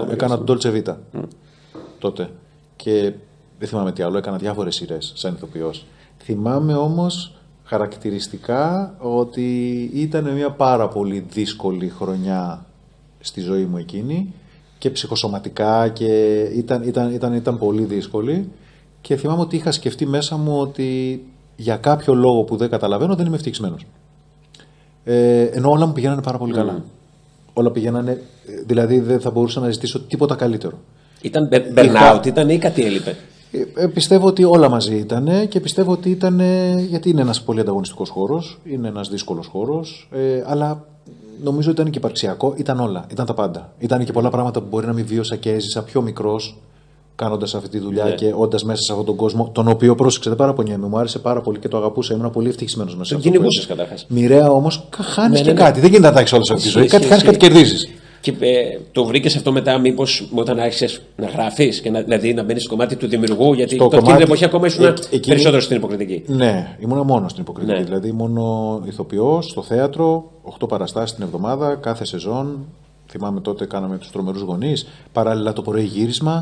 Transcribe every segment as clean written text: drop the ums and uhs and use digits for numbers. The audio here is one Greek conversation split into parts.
Έκανα τον Dolce Vita τότε. Και δεν θυμάμαι τι άλλο, έκανα διάφορες σειρές σαν ηθοποιός. Θυμάμαι όμως χαρακτηριστικά ότι ήταν μια πάρα πολύ δύσκολη χρονιά στη ζωή μου εκείνη και ψυχοσωματικά και ήταν πολύ δύσκολη και θυμάμαι ότι είχα σκεφτεί μέσα μου ότι για κάποιο λόγο που δεν καταλαβαίνω δεν είμαι ευτυχισμένος. Ενώ όλα μου πηγαίνανε πάρα πολύ καλά. Όλα πηγαίνανε, δηλαδή δεν θα μπορούσα να ζητήσω τίποτα καλύτερο. Ήταν burnout, ήταν ή κάτι έλειπε? Πιστεύω ότι όλα μαζί ήταν και πιστεύω ότι ήταν, γιατί είναι ένας πολύ ανταγωνιστικός χώρος, είναι ένας δύσκολος χώρος, αλλά νομίζω ότι ήταν και υπαρξιακό, ήταν όλα, ήταν τα πάντα. Ήταν και πολλά πράγματα που μπορεί να μην βίωσα και έζησα πιο μικρός, κάνοντας αυτή τη δουλειά και όντας μέσα σε αυτόν τον κόσμο, τον οποίο πρόσεξε, δεν παραπονιέμαι, μου άρεσε πάρα πολύ και το αγαπούσα, ήμουν πολύ ευτυχισμένος μέσα σε αυτό. Τον κυνηγούσες καταρχάς. Μοιραία όμως, χάνεις και κάτι. Δεν γίνεται να τα έχεις όλα σε αυτή τη ζωή. Κάτι χάνεις, κάτι κερδίζεις. Και το βρήκες αυτό μετά, μήπως όταν άρχισες να γράφεις και δηλαδή να μπαίνεις στο κομμάτι του δημιουργού, γιατί εκείνη την εποχή ακόμα ήσουν περισσότερο στην υποκριτική. Ναι, ήμουν μόνο στην υποκριτική. Ναι. Δηλαδή, μόνο ηθοποιός στο θέατρο, 8 παραστάσεις την εβδομάδα, κάθε σεζόν. Θυμάμαι τότε κάναμε τους Τρομερούς Γονείς, παράλληλα το πρωί γύρισμα.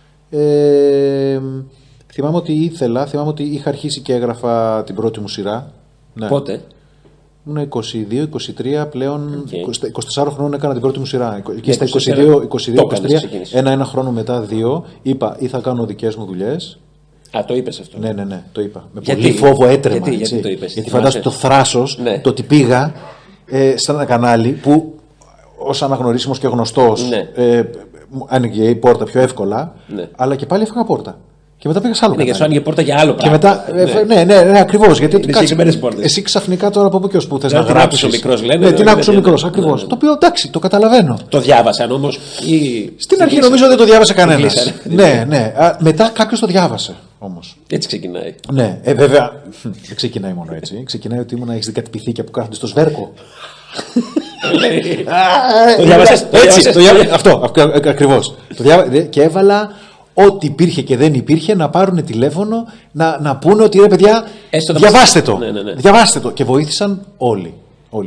Θυμάμαι ότι είχα αρχίσει και έγραφα την πρώτη μου σειρά. Ναι. Πότε? Ήμουν 22-23 πλέον, 24 χρόνων έκανα την πρώτη μου σειρά. Και στα 22-23, ένα χρόνο μετά, 2, είπα ή θα κάνω δικές μου δουλειές. Α, το είπες αυτό? Ναι, το είπα. Με πολύ φόβο έτρεμα. Γιατί το είπες? Γιατί φαντάζομαι το θράσος, το ότι πήγα σε ένα κανάλι που ως αναγνωρίσιμος και γνωστός άνοιγε η πόρτα πιο εύκολα, αλλά και πάλι έφαγα πόρτα. Και μετά πήγα σε άλλο κανάλι. Και σου άνοιγε πόρτα για άλλο πράγμα. Και μετά, ναι, ακριβώς. Γιατί εσύ ξαφνικά τώρα από πού και ως πού θες να γράψεις. Την άκουσε ο μικρός, λένε. Ναι, την άκουσε ο μικρός, ακριβώς. Το οποίο εντάξει, το καταλαβαίνω. Το διάβασαν όμως. Στην αρχή νομίζω δεν το διάβασε κανένας. Ναι. Μετά κάποιος το διάβασε όμως. Έτσι ξεκινάει. Ναι, βέβαια. Δεν ξεκινάει μόνο έτσι. Ξεκινάει ότι έχεις δει κάτι πυθίκια που κάθονται στο σβέρκο. Το διάβασες? Αυτό ακριβώς. Και έβαλα ό,τι υπήρχε και δεν υπήρχε να πάρουν τηλέφωνο να πούνε ότι ρε παιδιά, διαβάστε το. Διαβάστε το. Και βοήθησαν όλοι. Όλοι.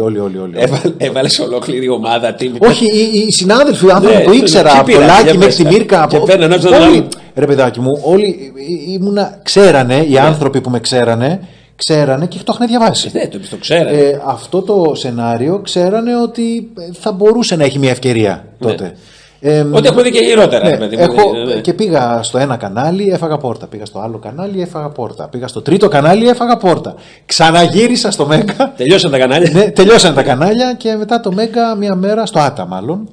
Έβαλες ολόκληρη ομάδα. Όχι, οι συνάδελφοι, οι άνθρωποι που ήξερα, Πολάκη μέχρι τη Μύρκα. Ρε παιδάκι μου, όλοι ξέρανε, οι άνθρωποι που με ξέρανε και το είχαν διαβάσει. Το ξέρανε. Αυτό το σενάριο ξέρανε ότι θα μπορούσε να έχει μια ευκαιρία τότε. Ότι έχουμε δει και χειρότερα. Και πήγα στο ένα κανάλι, έφαγα πόρτα. Πήγα στο άλλο κανάλι, έφαγα πόρτα. Πήγα στο τρίτο κανάλι, έφαγα πόρτα. Ξαναγύρισα στο Μέγκα. Τελειώσαν τα κανάλια. Ναι, τελειώσαν τα κανάλια και μετά το Μέγκα μια μέρα, στο Άτα μάλλον.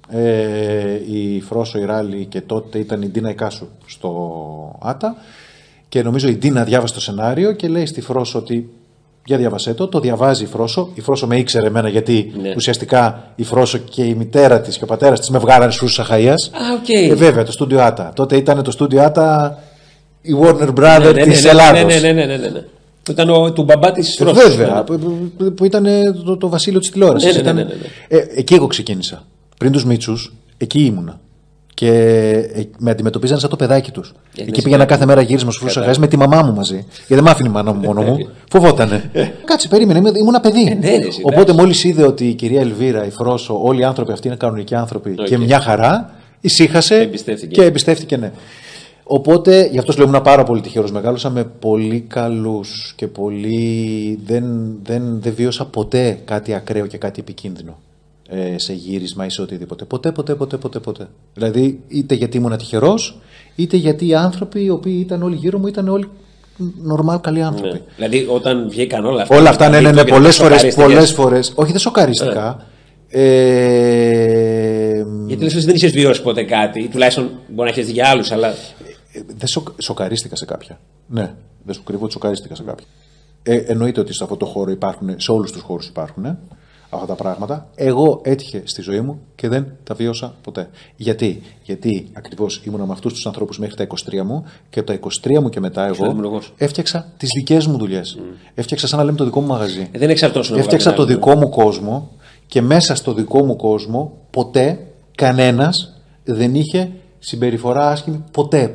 Η Φρόσο, η Ράλη και τότε ήταν η Ντίνα Ικάσου στο Άτα. Και νομίζω η Ντίνα διάβασε το σενάριο και λέει στη Φρόσο ότι για διαβασέ το διαβάζει η Φρόσο. Η Φρόσο με ήξερε εμένα γιατί ουσιαστικά η Φρόσο και η μητέρα της και ο πατέρας της με βγάλανε στους Αχαΐας. Βέβαια, το στούντιο Άτα. Τότε ήταν το στούντιο Άτα η Warner Brother της Ελλάδος. Ναι. Που ήταν του μπαμπά της Φρόσο. Βέβαια, που ήταν το βασίλειο της τηλεόρασης. Εκεί εγώ ξεκίνησα. Πριν τους Μίτσους, εκεί ήμουνα. Και με αντιμετωπίζανε σαν το παιδάκι τους. Εκεί πήγαινα κάθε μέρα γύρισμα στους Αχαΐας με τη μαμά μου μαζί. Γιατί δεν μ' άφηνε η μάνα μου μόνο μου. Φοβότανε. Κάτσε, περίμενε, ήμουν παιδί. Οπότε μόλις είδε ότι η κυρία Ελβίρα, η Φρόσο, όλοι οι άνθρωποι αυτοί είναι κανονικοί άνθρωποι και μια χαρά, ησύχασε και εμπιστεύτηκε, ναι. Οπότε, γι' αυτό λέω ήμουν πάρα πολύ τυχερός. Μεγάλωσα με πολύ καλούς και πολύ. Δεν βίωσα ποτέ κάτι ακραίο και κάτι επικίνδυνο. Σε γύρισμα ή σε οτιδήποτε. Ποτέ. Δηλαδή, είτε γιατί ήμουν τυχερός, είτε γιατί οι άνθρωποι οι οποίοι ήταν όλοι γύρω μου ήταν όλοι νορμάλ καλοί άνθρωποι. Ναι. Δηλαδή, όταν βγήκαν όλα αυτά. Όλα αυτά, ναι, πολλές φορές. Όχι, δεν σοκαρίστηκα. Γιατί λες ότι δεν είχες βιώσει ποτέ κάτι, τουλάχιστον μπορεί να έχεις δει για άλλους, αλλά. Δεν σοκαρίστηκα σε κάποια. Ναι, δεν σου κρύβω ότι σοκαρίστηκα σε κάποια. Εννοείται ότι σε αυτό το χώρο υπάρχουν, σε όλους τους χώρους υπάρχουν αυτά τα πράγματα. Εγώ έτυχε στη ζωή μου και δεν τα βίωσα ποτέ. Γιατί ακριβώς ήμουν με αυτούς τους ανθρώπους μέχρι τα 23 μου και από τα 23 μου και μετά εγώ έφτιαξα τις δικές μου δουλειές. Έφτιαξα σαν να λέμε το δικό μου μαγαζί. Δεν εξαρτώσουν. Έφτιαξα το δικό μου κόσμο και μέσα στο δικό μου κόσμο ποτέ κανένας δεν είχε συμπεριφορά άσχημη. Ποτέ.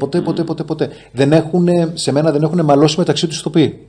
Σε μένα δεν έχουν μαλώσει μεταξύ τους ηθοποιοί.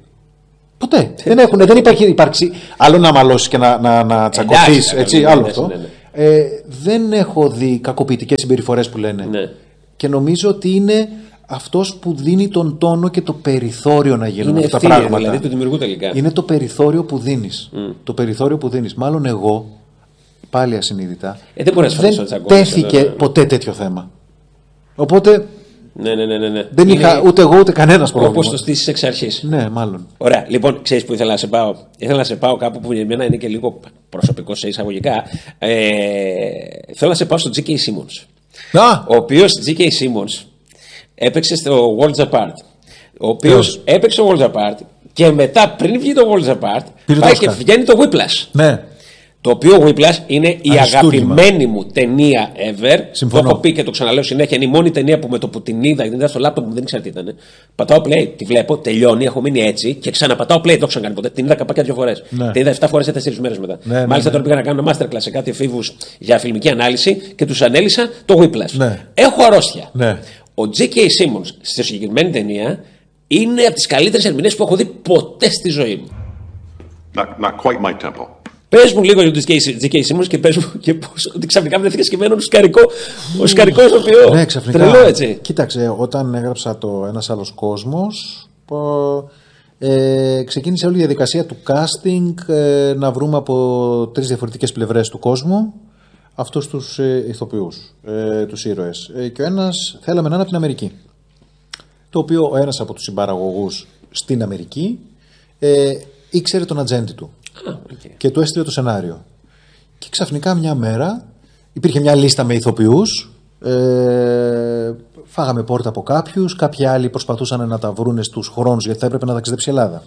Ποτέ. Δεν υπάρχει άλλο να μαλώσεις και να τσακωθείς. Έτσι, άλλο αυτό. δεν έχω δει κακοποιητικές συμπεριφορές που λένε. Ναι. Και νομίζω ότι είναι αυτός που δίνει τον τόνο και το περιθώριο να γίνουν είναι αυτά τα πράγματα. Δηλαδή του δημιουργού τελικά. Είναι το περιθώριο που δίνεις. Το περιθώριο που δίνεις. Μάλλον εγώ, πάλι ασυνείδητα, δεν τέθηκε ποτέ τέτοιο θέμα. Οπότε. Ναι. Δεν είχα ούτε εγώ ούτε κανένας πρόβλημα. Όπως το στήσεις εξ αρχής. Ναι, μάλλον. Ωραία. Λοιπόν, ξέρεις που ήθελα να σε πάω. Ήθελα να σε πάω κάπου που για μένα είναι και λίγο προσωπικό σε εισαγωγικά. Θέλω να σε πάω στο G.K. Simmons. Ο οποίος G.K. Simmons έπαιξε στο Worlds Apart. Ο οποίος έπαιξε το Worlds Apart και μετά, πριν βγει το Worlds Apart, πάει και βγαίνει το Whiplash. Ναι. Το οποίο Whiplash είναι η αγαπημένη μου ταινία ever. Συμφωνώ. Το έχω πει και το ξαναλέω συνέχεια. Είναι η μόνη ταινία που με το που την είδα στο λάπτοπ μου δεν ήξερα τι ήταν. Πατάω play, τη βλέπω, τελειώνει, έχω μείνει έτσι και ξαναπατάω play. Δεν το έχω κάνει ποτέ. Την είδα καπάκια 2 φορές. Ναι. Την είδα 7 φορές σε 4 μέρες μετά. Ναι, μάλιστα τώρα πήγα να κάνω masterclass σε κάτι εφήβους για φιλμική ανάλυση και τους ανέλησα το Whiplash. Ναι. Έχω αρρώστια. Ναι. Ο J.K. Simmons στη συγκεκριμένη ταινία είναι από τις καλύτερες ερμηνείες που έχω δει ποτέ στη ζωή μου. Not quite my tempo. Πες μου λίγο για τον J.K. Simmons και πες μου και πώς ότι ξαφνικά βρεθήκα σκεμμένο ο σκαρικό ηθοποιό. Ναι, ξαφνικά. Τρελό, έτσι. Κοίταξε, όταν έγραψα το Ένας άλλος κόσμος, ξεκίνησε όλη η διαδικασία του casting, να βρούμε από 3 διαφορετικές πλευρές του κόσμου αυτούς τους ηθοποιούς, τους ήρωες. Και ο ένας θέλαμε να είναι από την Αμερική. Το οποίο ο ένας από τους συμπαραγωγούς στην Αμερική ήξερε τον ατζέντη του. Και του έστειλε το σενάριο. Και ξαφνικά μια μέρα υπήρχε μια λίστα με ηθοποιούς. Φάγαμε πόρτα από κάποιους. Κάποιοι άλλοι προσπαθούσαν να τα βρούνε στους χρόνους γιατί θα έπρεπε να ταξιδέψει η Ελλάδα.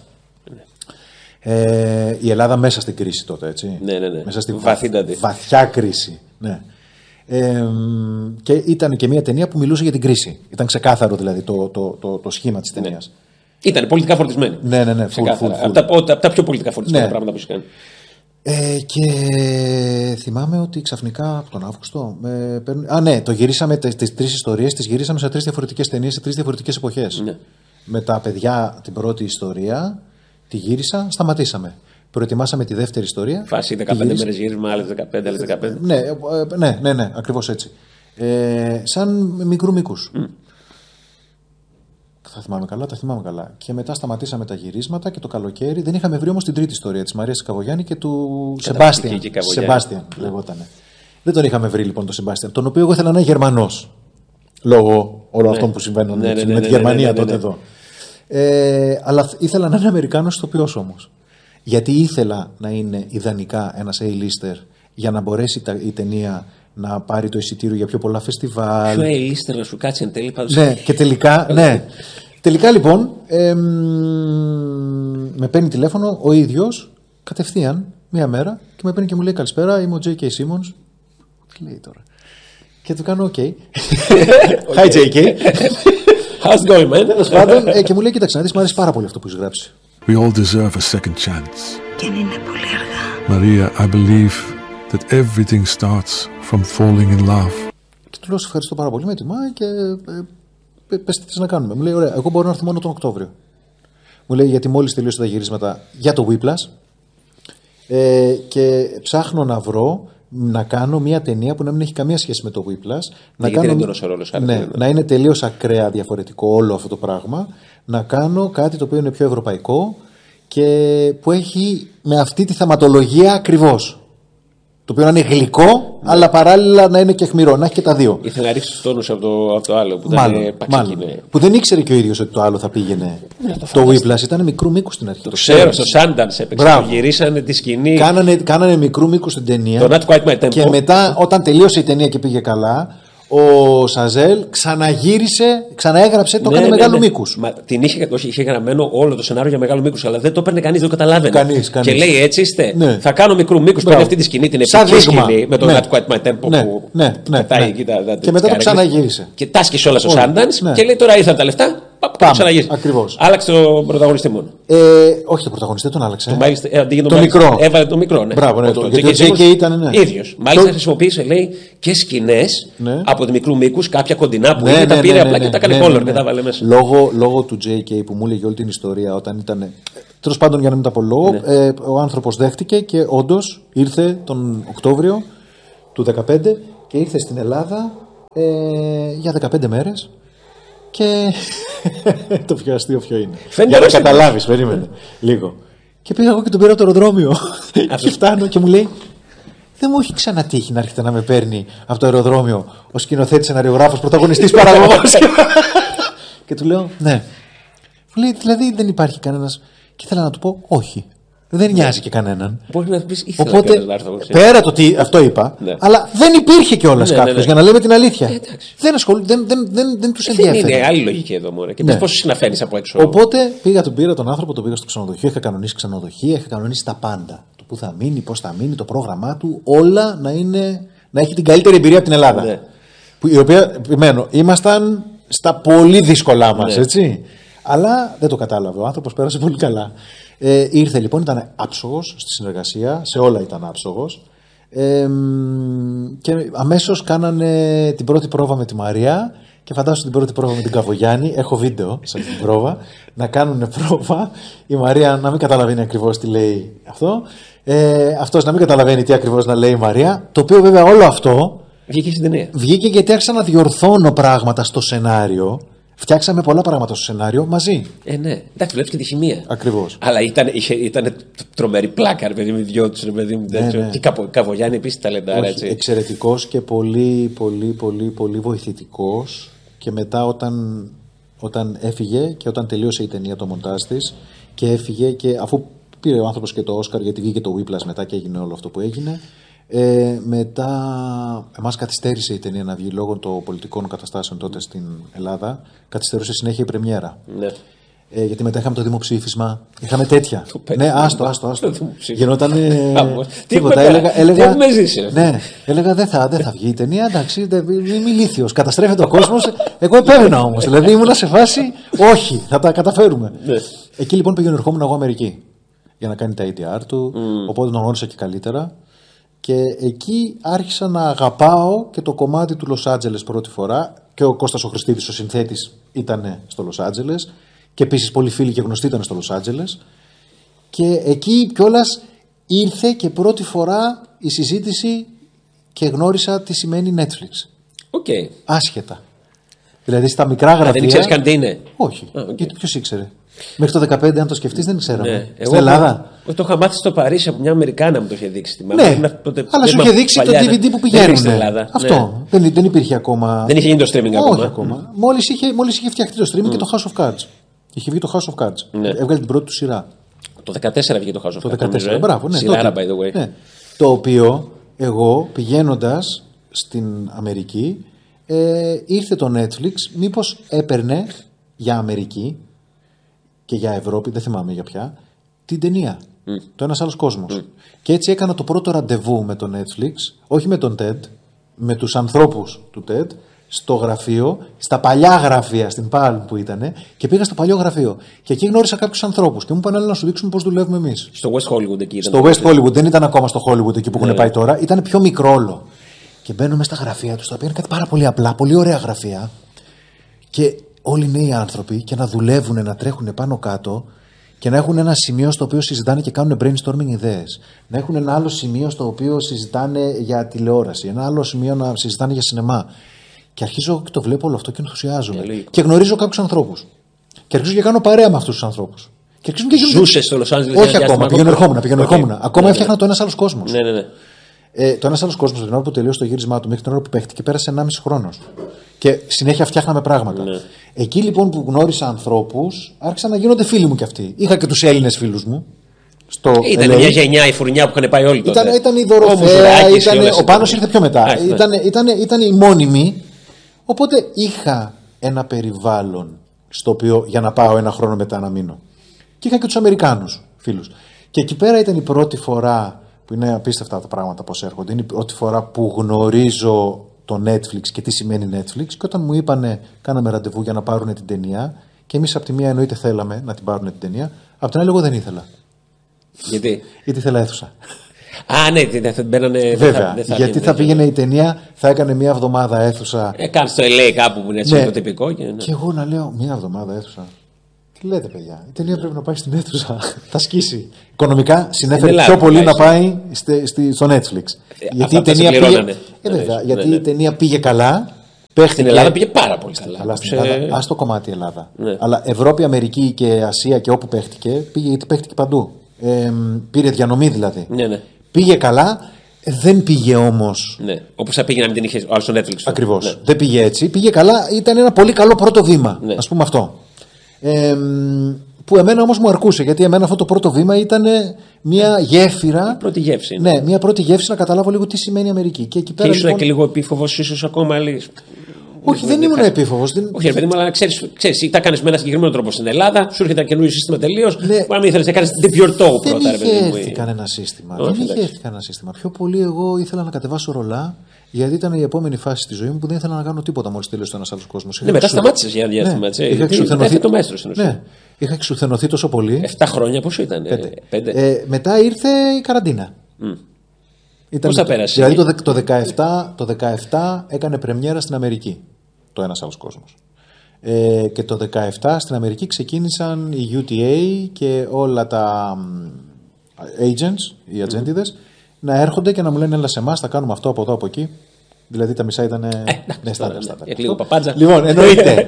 Η Ελλάδα μέσα στην κρίση τότε, έτσι. Ναι. Μέσα στη βαθιά κρίση. Ναι. Και ήταν και μια ταινία που μιλούσε για την κρίση. Ήταν ξεκάθαρο δηλαδή το σχήμα της ταινίας. Ήταν πολιτικά φορτισμένη. Ναι. Από τα πιο πολιτικά φορτισμένα πράγματα που είχε κάνει. Και θυμάμαι ότι ξαφνικά από τον Αύγουστο. Το γυρίσαμε τις 3 ιστορίες, τις γυρίσαμε σε 3 διαφορετικές ταινίες, σε 3 διαφορετικές εποχές. Ναι. Με τα παιδιά την πρώτη ιστορία, τη γύρισα, σταματήσαμε. Προετοιμάσαμε τη δεύτερη ιστορία. Φάση 15 μέρες γύρισμα, άλλες 15, άλλες 15. Ναι, ακριβώς έτσι. Σαν μικρού μήκους. Θα θυμάμαι καλά, τα θυμάμαι καλά. Και μετά σταματήσαμε τα γυρίσματα και το καλοκαίρι δεν είχαμε βρει όμως την τρίτη ιστορία της Μαρίας Καβογιάννη και του Σεμπάστιαν λεγότανε. Δεν τον είχαμε βρει λοιπόν τον Σεμπάστιαν, τον οποίο εγώ ήθελα να είναι Γερμανός. Λόγω όλων αυτών που συμβαίνουν με τη Γερμανία τότε εδώ. Αλλά ήθελα να είναι Αμερικάνος ηθοποιός όμως. Γιατί ήθελα να είναι ιδανικά ένας A-lister για να μπορέσει η ταινία να πάρει το εισιτήριο για πιο πολλά φεστιβάλ. Πιο A-lister να σου κάτσει εν τέλει πάντως. Ναι, και τελικά, ναι. Τελικά λοιπόν με παίρνει τηλέφωνο ο ίδιος κατευθείαν μία μέρα και με παίρνει και μου λέει καλησπέρα, είμαι ο J.K. Simmons. Τι λέει τώρα. Και του κάνω OK. Hi J.K. How's it going, man? Και μου λέει κοίταξε να δεις, μου αρέσει πάρα πολύ αυτό που έχεις γράψει. We all deserve a second chance. Και είναι πολύ αργά. Maria, I believe that everything starts from falling in love. Και του λέω σε ευχαριστώ πάρα πολύ, με τιμάει και πες τι θες να κάνουμε. Μου λέει ωραία, εγώ μπορώ να έρθω μόνο τον Οκτώβριο. Μου λέει γιατί μόλις τελείωσε τα γυρίσματα για το Whiplash και ψάχνω να βρω να κάνω μια ταινία που να μην έχει καμία σχέση με το Whiplash. Να είναι τελείως ακραία διαφορετικό όλο αυτό το πράγμα. Να κάνω κάτι το οποίο είναι πιο ευρωπαϊκό και που έχει με αυτή τη θεματολογία ακριβώς. Το οποίο να είναι γλυκό, αλλά παράλληλα να είναι και αιχμηρό, να έχει και τα δύο. Ήθελα να ρίξει του τόνους από το άλλο. Που μάλλον. Που δεν ήξερε και ο ίδιος ότι το άλλο θα πήγαινε. Το Whiplash ήταν μικρού μήκου στην αρχή. Το ξέρω, στο Sundance έπαιξε. Γυρίσανε τη σκηνή. Κάνανε μικρού μήκου στην ταινία. Το Not Quite My Tempo. Και μετά, όταν τελείωσε η ταινία και πήγε καλά, ο Σαζέλ ξαναέγραψε, το έκανε μεγάλου μήκους. Την είχε γραμμένο όλο το σενάριο για μεγάλου μήκους, αλλά δεν το έπαιρνε κανείς, δεν το καταλάβαινε. Κανείς. Και λέει έτσι είστε. Ναι. Θα κάνω μικρού μήκους, παίρνει αυτή τη σκηνή, την επική σκηνή με το Not Quite My Tempo που πετάει εκεί τα. Και μετά το ξαναγύρισε. Και τάσκησε όλα στο Sundance και λέει τώρα ήρθαν τα λεφτά. Πάμε. Ακριβώς. Άλλαξε τον πρωταγωνιστή μόνο. Όχι, τον πρωταγωνιστή τον άλλαξε. Το μικρό. Έβαλε το μικρό. Ναι. Μπράβο, ναι. Γιατί ο J.K. ήταν ίδιος. Μάλιστα χρησιμοποίησε, λέει, και σκηνές από τη μικρού μήκους, κάποια κοντινά που είναι, τα πήρε απλά και τα έκανε color και τα βάλε μέσα. Λόγω του J.K. που μου έλεγε όλη την ιστορία όταν ήταν. Τέλος πάντων, για να μην τα πω λόγο, ο άνθρωπος δέχτηκε και όντως ήρθε τον Οκτώβριο του 2015 και ήρθε στην Ελλάδα για 15 μέρες. Και το πιο αστείο ποιο είναι. Για να καταλάβεις, περίμενε λίγο. Και πήγα εγώ και τον πήρα από το αεροδρόμιο. Και φτάνω και μου λέει: δεν μου έχει ξανατύχει να έρχεται να με παίρνει από το αεροδρόμιο ο σκηνοθέτης, σεναριογράφος, πρωταγωνιστής, παραγωγός. Και του λέω: ναι. Μου λέει: δηλαδή δεν υπάρχει κανένας. Και ήθελα να του πω: όχι. Δεν νοιάζει και κανέναν. Μπορεί να πει: οπότε, πέρα το ότι αυτό είπα, αλλά δεν υπήρχε κιόλας κάποιος, για να λέμε την αλήθεια. Δεν τους ενδιαφέρει. Είναι άλλη λογική εδώ, μωρέ. Και πώς συναφαίνεις από έξω. Οπότε τον πήρα τον άνθρωπο, τον πήγα στο ξενοδοχείο. Είχα κανονίσει ξενοδοχεία, είχα κανονίσει τα πάντα. Το που θα μείνει, πώς θα μείνει, το πρόγραμμά του, όλα να έχει την καλύτερη εμπειρία από την Ελλάδα. Ναι. Η οποία, επιμένω, ήμασταν στα πολύ δύσκολά μας, έτσι. Αλλά δεν το κατάλαβε. Ο άνθρωπος πέρασε πολύ καλά. Ήρθε λοιπόν, ήταν άψογος στη συνεργασία, σε όλα ήταν άψογος. Και αμέσως κάνανε την πρώτη πρόβα με τη Μαρία. Και φαντάσου την πρώτη πρόβα με την Καβογιάννη. Έχω βίντεο σε αυτή την πρόβα. Να κάνουν πρόβα. Η Μαρία να μην καταλαβαίνει ακριβώς τι λέει αυτό. Αυτός να μην καταλαβαίνει τι ακριβώς να λέει η Μαρία. Το οποίο βέβαια όλο αυτό βγήκε στην ταινία. Βγήκε γιατί άρχισα να διορθώνω πράγματα στο σενάριο. Φτιάξαμε πολλά πράγματα στο σενάριο μαζί. Ναι. Εντάξει, βλέπεις και τη χημεία. Ακριβώς. Αλλά ήταν τρομερή πλάκα, ρε παιδί μου, δυο τους, ρε παιδί μου. Ναι. Και Καβογιάννη επίσης ταλεντάρα, έτσι. Εξαιρετικός και πολύ βοηθητικός. Και μετά όταν έφυγε και όταν τελείωσε η ταινία, το μοντάζ της, και έφυγε, και αφού πήρε ο άνθρωπος και το Όσκαρ, γιατί βγήκε το Whiplash μετά και έγινε όλο αυτό που έγινε. Μετά εμάς καθυστέρησε η ταινία να βγει λόγω των πολιτικών καταστάσεων τότε στην Ελλάδα. Καθυστερούσε συνέχεια η πρεμιέρα. Ναι. Γιατί μετά είχαμε το δημοψήφισμα. Είχαμε τέτοια. Ναι, άστο. Γινόταν. Τίποτα. Έλεγα. Ναι, έλεγα δεν θα βγει η ταινία. Εντάξει, είμαι ηλίθιος. Καταστρέφεται ο κόσμος. Εγώ επέμενα όμως. Δηλαδή ήμουνα σε φάση. Όχι, θα τα καταφέρουμε. Εκεί λοιπόν πήγαινε ερχόμουν εγώ Αμερική για να κάνει τα ADR του. Οπότε τον γνώρισα και καλύτερα. Και εκεί άρχισα να αγαπάω και το κομμάτι του Λος Άντζελες πρώτη φορά. Και ο Κώστας ο Χριστίδης, ο συνθέτης, ήταν στο Λος Άντζελες. Και επίσης πολλοί φίλοι και γνωστοί ήταν στο Λος Άντζελες. Και εκεί κιόλας ήρθε και πρώτη φορά η συζήτηση και γνώρισα τι σημαίνει Netflix. Okay. Άσχετα. Δηλαδή στα μικρά γραφεία. Δεν ξέρεις καν τι είναι. Όχι. Γιατί ποιος ήξερε. Μέχρι το 2015, αν το σκεφτείς, δεν ξέραμε. Ναι. Στην Ελλάδα. Εγώ το είχα μάθει στο Παρίσι από μια Αμερικάνα μου το είχε δείξει. Ναι, αλλά σου είχε δείξει το DVD που πηγαίνουν. Στην Ελλάδα. Αυτό. Ναι. Δεν υπήρχε ακόμα. Δεν είχε γίνει το streaming ακόμα. Όχι ακόμα. Μόλις είχε φτιαχτεί το streaming και το House of Cards. Είχε βγει το House of Cards. Ναι. Έβγαλε την πρώτη του σειρά. Το 2014 βγήκε το House of Cards. Το 2014. Μπράβο, ναι. Σειρά, by the way. Ναι. Το οποίο εγώ πηγαίνοντας στην Αμερική, ήρθε το Netflix, μήπως έπαιρνε για Αμερική και για Ευρώπη, δεν θυμάμαι για ποια, την ταινία. Το Ένας Άλλος Κόσμος. Και έτσι έκανα το πρώτο ραντεβού με το Netflix, όχι με τον TED, με τους ανθρώπους του TED, στο γραφείο, στα παλιά γραφεία, στην Palm που ήταν, και πήγα στο παλιό γραφείο. Και εκεί γνώρισα κάποιους ανθρώπους και μου είπαν: να σου δείξουμε πώς δουλεύουμε εμείς. Στο West Hollywood εκεί ήταν. Στο West Hollywood, δεν ήταν ακόμα στο Hollywood εκεί που έχουν πάει τώρα, ήταν πιο μικρό όλο. Και μπαίνουμε στα γραφεία τους, τα οποία είναι κάτι πάρα πολύ απλά, πολύ ωραία γραφεία. Και όλοι νέοι άνθρωποι, και να δουλεύουν, να τρέχουν πάνω κάτω, και να έχουν ένα σημείο στο οποίο συζητάνε και κάνουν brainstorming ιδέες. Να έχουν ένα άλλο σημείο στο οποίο συζητάνε για τηλεόραση, ένα άλλο σημείο να συζητάνε για σινεμά. Και αρχίζω και το βλέπω όλο αυτό και ενθουσιάζομαι. Και γνωρίζω κάποιους ανθρώπους. Και αρχίζω και κάνω παρέα με αυτούς τους ανθρώπους. Ζούσες στο Λος Άντζελες? Όχι ακόμα, πηγαίνω ερχόμουν. Ακόμα έφτιαχνα το Ένας Άλλος Κόσμος. Ναι. Το Ένας Άλλος Κόσμος, την ώρα που τελείωσε το γύρισμά του, μέχρι την ώρα που παίχτηκε, πέρασε 1,5 χρόνος. Και συνέχεια φτιάχναμε πράγματα. Ναι. Εκεί λοιπόν που γνώρισα ανθρώπους, άρχισαν να γίνονται φίλοι μου κι αυτοί. Είχα και τους Έλληνες φίλους μου. Ήταν μια γενιά, η φουρνιά που είχαν πάει όλοι τότε. Ήταν η Δωροθέα, ο Πάνος ήρθε πιο μετά. Ήταν οι μόνιμοι. Οπότε είχα ένα περιβάλλον στο οποίο για να πάω ένα χρόνο μετά να μείνω. Και είχα και τους Αμερικάνους φίλους. Και εκεί πέρα ήταν η πρώτη φορά, που είναι απίστευτα τα πράγματα πώς έρχονται, είναι η πρώτη φορά που γνωρίζω το Netflix και τι σημαίνει Netflix. Και όταν μου είπανε, κάναμε ραντεβού για να πάρουν την ταινία, και εμείς από τη μία εννοείται θέλαμε να την πάρουν την ταινία, από την άλλη εγώ δεν ήθελα. Γιατί? Γιατί ήθελα αίθουσα. Ναι, θα μπαίνανε. Βέβαια, γιατί θα πήγαινε η ταινία, θα έκανε μία εβδομάδα αίθουσα. Κάνει στο LA κάπου που είναι έτσι το τυπικό. Και εγώ να λέω, μία εβδομάδα αίθουσα. Τι λέτε, παιδιά. Η ταινία πρέπει να πάει στην αίθουσα. Θα σκίσει. Οικονομικά συνέφερε πιο πολύ να πάει στο Netflix. Γιατί η ταινία πήγε. Γιατί η ταινία πήγε καλά. Στην Ελλάδα πήγε πάρα πολύ καλά. Αλλά στην Ελλάδα, ας το κομμάτι Ελλάδα. Ναι. Αλλά Ευρώπη, Αμερική και Ασία και όπου παίχτηκε, πήγε γιατί παίχτηκε παντού. Πήρε διανομή δηλαδή. Ναι. Πήγε καλά, δεν πήγε όμως. Ναι. Όπως θα πήγε να μην την είχε ο άλλος στο Netflix. Ακριβώς. Ναι. Δεν πήγε έτσι. Πήγε καλά, ήταν ένα πολύ καλό πρώτο βήμα. Ναι. Ας πούμε αυτό. Που εμένα όμως μου αρκούσε, γιατί εμένα αυτό το πρώτο βήμα ήταν μια γέφυρα. Πρώτη γεύση. Ναι, μια πρώτη γεύση να καταλάβω λίγο τι σημαίνει Αμερική. Και εκεί πέρα. Και ήσουν και λίγο επίφοβος, ίσως ακόμα. Όχι, δεν ήμουν επίφοβος. Όχι, ρε παιδί μου, αλλά ξέρεις, τα κάνεις με ένα συγκεκριμένο τρόπο στην Ελλάδα, σου έρχεται ένα καινούριο σύστημα τελείως. Ναι. Που αν ήθελες να κάνεις την πιορτό πρώτα, ρε παιδί μου. Δεν είχε έρθει κανένα σύστημα. Πιο πολύ εγώ ήθελα να κατεβάσω ρολά, γιατί ήταν η επόμενη φάση στη ζωή μου που δεν ήθελα να κάνω τίποτα μόλις τέλειωσε ένας άλλος κόσμος. Ναι, μετά σταμάτησες για ένα διάστημα. Είχα εξουθενωθεί τόσο πολύ. 7 χρόνια πόσο ήταν, 5. Μετά ήρθε η καραντίνα. Πώς θα πέρασε? Δηλαδή το 17 έκανε πρεμιέρα στην Αμερική το Ένας Άλλος Κόσμος. Και το 17 στην Αμερική ξεκίνησαν οι UTA και όλα τα agents, οι ατζέντιδες, να έρχονται και να μου λένε έλα σε εμάς, θα κάνουμε αυτό από εδώ από εκεί. Δηλαδή τα μισά ήταν. Λίγο παπάντζα. Λοιπόν, εννοείται.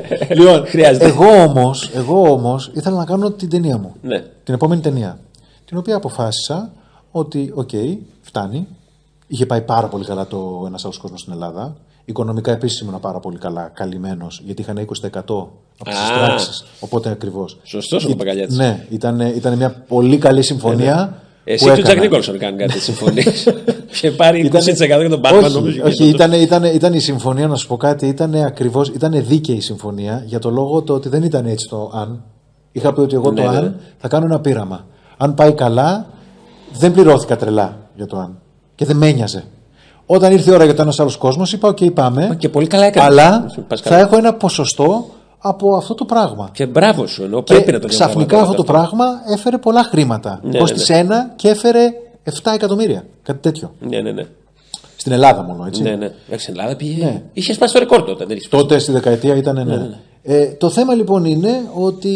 Εγώ όμως ήθελα να κάνω την ταινία μου. Την επόμενη ταινία. Την οποία αποφάσισα ότι, φτάνει. Είχε πάει πάρα πολύ καλά το Ένας Άλλος Κόσμος στην Ελλάδα. Οικονομικά επίσης ήμουν πάρα πολύ καλά, καλυμμένος, γιατί είχαν 20% από τις εισπράξεις. Οπότε ακριβώς. Σωστός ο Παπαγκαλιάτης. Ναι, ήταν μια πολύ καλή συμφωνία. Εσύ και ο Τζακ Νίκολσον κάνουν κάτι συμφωνίες. Και πάρει 20% για τον Batman. Όχι, ήταν η συμφωνία, να σου πω κάτι, ήταν δίκαιη η συμφωνία για το λόγο το ότι δεν ήταν έτσι το αν. Είχα πει ότι εγώ το αν θα κάνω ένα πείραμα. Αν πάει καλά, δεν πληρώθηκα τρελά για το αν. Και δεν με ένοιαζε. Όταν ήρθε η ώρα για το Ένας Άλλος Κόσμος, είπα: OK, πάμε. Και πολύ καλά έκανε. Αλλά θα έχω ένα ποσοστό από αυτό το πράγμα. Και μπράβο σου, ενώ πρέπει να το ξαφνικά αυτό το πράγμα έφερε πολλά χρήματα. Κόστησε ένα και έφερε 7 εκατομμύρια. Κάτι τέτοιο. Ναι. Στην Ελλάδα μόνο, έτσι. Ναι. Στην Ελλάδα πήγε. Ναι. Είχε σπάσει το ρεκόρ τότε. Τότε στη δεκαετία ήταν. Ναι. Το θέμα λοιπόν είναι ότι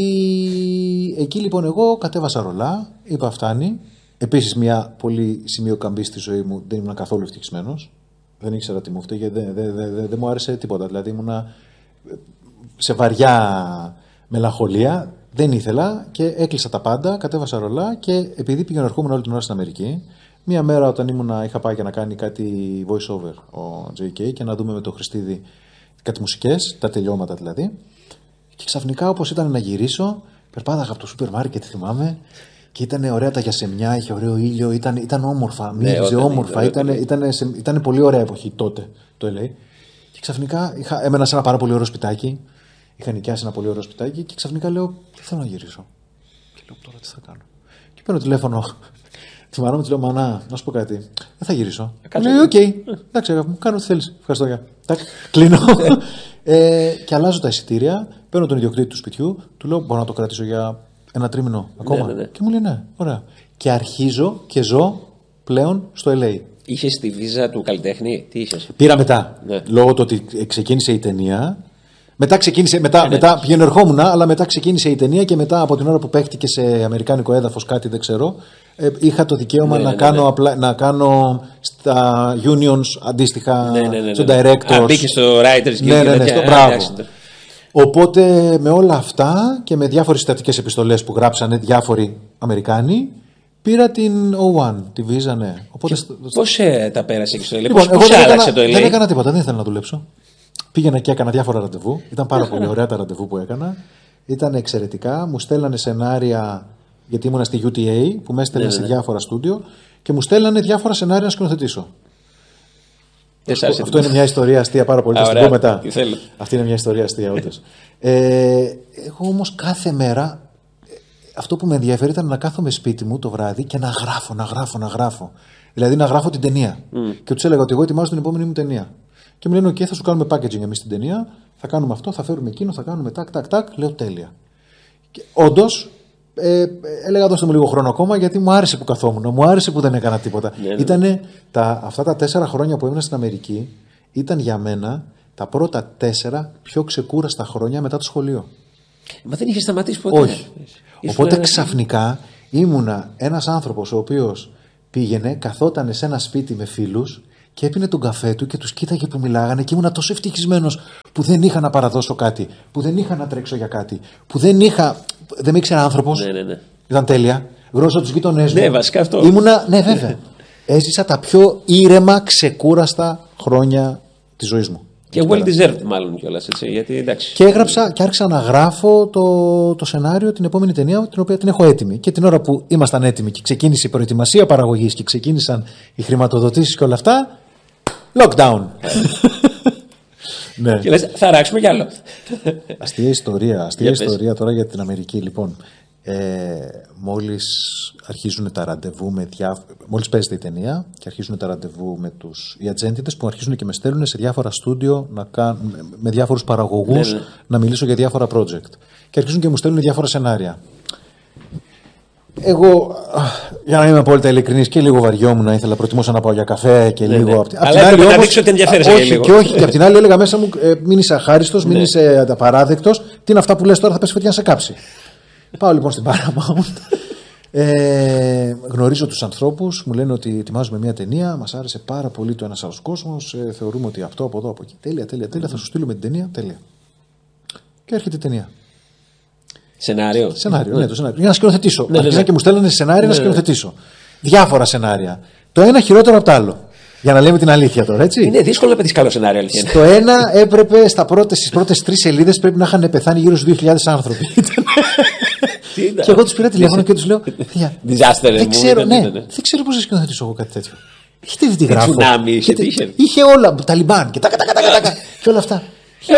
εκεί λοιπόν εγώ κατέβασα ρολά, είπα φτάνει. Επίσης, μια πολύ σημείο καμπή στη ζωή μου, δεν ήμουν καθόλου ευτυχισμένος. Δεν ήξερα τι μου φταίει, γιατί δεν μου άρεσε τίποτα. Δηλαδή, ήμουνα σε βαριά μελαγχολία, δεν ήθελα και έκλεισα τα πάντα, κατέβασα ρολά και επειδή πήγαινε ερχόμουν όλη την ώρα στην Αμερική, μία μέρα όταν είχα πάει για να κάνει κάτι voice over ο JK και να δούμε με τον Χριστίδη κάτι μουσικές, τα τελειώματα δηλαδή. Και ξαφνικά, όπως ήταν να γυρίσω, περπάταγα από το σούπερ μάρκετ, θυμάμαι. Και ήταν ωραία τα γιασεμιά, είχε ωραίο ήλιο, ήταν όμορφα, μύριζε όμορφα, ήταν πολύ ωραία εποχή τότε το LA. Και ξαφνικά έμενα σε ένα πάρα πολύ ωραίο σπιτάκι, είχα νοικιάσει ένα πολύ ωραίο σπιτάκι και ξαφνικά λέω: δεν θέλω να γυρίσω. Και λέω: τώρα τι θα κάνω. Και παίρνω τηλέφωνο. Τη μάνα μου τη λέω: Μανά, να σου πω κάτι. Δεν θα γυρίσω. Λέω: οκ, εντάξει, μου κάνω ό,τι θέλει. Ευχαριστώ για. Κλείνω. Και αλλάζω τα εισιτήρια, παίρνω τον ιδιοκτήτη του σπιτιού, του λέω: μπορώ να το κρατήσω για ένα τρίμηνο ακόμα. Ναι. Και μου λέει: ναι, ωραία. Και αρχίζω και ζω πλέον στο LA. Είχες τη βίζα του καλλιτέχνη, τι είχες? Πήρα μετά. Ναι. Λόγω του ότι ξεκίνησε η ταινία. Μετά πηγαίνω ερχόμουν, αλλά μετά ξεκίνησε η ταινία και μετά από την ώρα που παίχτηκε σε αμερικάνικο έδαφος κάτι δεν ξέρω, είχα το δικαίωμα να κάνω στα unions αντίστοιχα στον directors. Μπήκε στο writers guild. Ναι, μπράβο. Οπότε με όλα αυτά και με διάφορες συστατικές επιστολές που γράψανε διάφοροι Αμερικάνοι, πήρα την O1, τη βίζα, ναι. Οπότε... Πώς τα πέρασε στο LA, λοιπόν, πώς άλλαξε το LA? Δεν έκανα τίποτα, δεν ήθελα να δουλέψω. Πήγαινα και έκανα διάφορα ραντεβού. Ήταν πάρα πολύ ωραία τα ραντεβού που έκανα. Ήταν εξαιρετικά. Μου στέλνανε σενάρια, γιατί ήμουνα στη UTA, που με έστελνε σε διάφορα στούντιο και μου στέλνανε διάφορα σενάρια να σκηνοθετήσω. Αυτό είναι μια ιστορία αστεία πάρα πολύ. Θα την πω μετά. Αυτή είναι μια ιστορία αστεία, όντως. Εγώ όμως κάθε μέρα αυτό που με ενδιαφέρει ήταν να κάθομαι σπίτι μου το βράδυ και να γράφω. Δηλαδή να γράφω την ταινία. Και τους έλεγα ότι εγώ ετοιμάζω την επόμενη μου ταινία. Και μου λένε: OK, θα σου κάνουμε packaging εμείς την ταινία. Θα κάνουμε αυτό, θα φέρουμε εκείνο, θα κάνουμε τάκ. Λέω: τέλεια. Και όντως έλεγα: δώστε μου λίγο χρόνο ακόμα, γιατί μου άρεσε που καθόμουν. Μου άρεσε που δεν έκανα τίποτα. Ήτανε αυτά τα 4 χρόνια που ήμουν στην Αμερική, ήταν για μένα τα πρώτα 4 πιο ξεκούραστα χρόνια μετά το σχολείο. Μα δεν είχε σταματήσει ποτέ. Όχι. Οπότε ξαφνικά ήμουνα ένας άνθρωπος ο οποίος πήγαινε, καθότανε σε ένα σπίτι με φίλους και έπινε τον καφέ του και τους κοίταγε που μιλάγανε και ήμουνα τόσο ευτυχισμένος που δεν είχα να παραδώσω κάτι, που δεν είχα να τρέξω για κάτι, που δεν με ήξερε άνθρωπος. Ναι. Ήταν τέλεια. Γνώρισα τους γείτονές μου. Ναι, βασικά αυτό. Ναι, βέβαια. Έζησα τα πιο ήρεμα, ξεκούραστα χρόνια της ζωής μου. Και well deserved, μάλλον κιόλας. Γιατί εντάξει. Και έγραψα και άρχισα να γράφω το σενάριο, την επόμενη ταινία, την οποία την έχω έτοιμη. Και την ώρα που ήμασταν έτοιμοι και ξεκίνησε η προετοιμασία παραγωγής και ξεκίνησαν οι χρηματοδοτήσεις και όλα αυτά, lockdown. Ναι. Και λες, θα ράξουμε κι άλλο. Αστεία ιστορία τώρα για την Αμερική. Λοιπόν, μόλις αρχίζουν τα ραντεβού μόλις παίζεται η ταινία και αρχίζουν τα ραντεβού με οι ατζέντιδες που αρχίζουν και με στέλνουν σε διάφορα στούντιο με διάφορους παραγωγούς να μιλήσω για διάφορα project και αρχίζουν και μου στέλνουν διάφορα σενάρια. Εγώ, για να είμαι απόλυτα ειλικρινής, και λίγο βαριόμουν, ήθελα, προτιμούσα να πάω για καφέ και λίγο. Αλλά έπρεπε να δείξω ότι ενδιαφέρεσαι για λίγο. Και απ' την άλλη έλεγα μέσα μου, μην είσαι αχάριστος, μην είσαι απαράδεκτος. Τι είναι αυτά που λες τώρα, θα πέσει φωτιά να σε κάψει. Πάω λοιπόν στην Paramount. Γνωρίζω τους ανθρώπους, μου λένε ότι ετοιμάζουμε μια ταινία, μας άρεσε πάρα πολύ το ένας άλλος κόσμος, θεωρούμε ότι αυτό από εδώ από εκεί. Τέλεια, θα σου στείλουμε την ταινία. Τέλεια. Και έρχεται η ταινία. Σενάριο. Ναι, το σενάριο. Για να σκηνοθετήσω. Αρχίζαν και μου στέλνανε σενάρια να σκηνοθετήσω. Διάφορα σενάρια. Το ένα χειρότερο από το άλλο. Για να λέμε την αλήθεια τώρα, έτσι. Είναι δύσκολο να πετύχει καλό σενάριο, αλήθεια. Στο ένα έπρεπε στις πρώτες 3 σελίδες πρέπει να είχαν πεθάνει γύρω στους 2.000 άνθρωποι. Και εγώ τους πήρα τηλέφωνο και τους λέω: δεν ξέρω πώς θα σκηνοθετήσω εγώ κάτι τέτοιο. Έχετε δει τι γράφω? Είχε όλα. Ταλιμπάν και και όλα αυτά.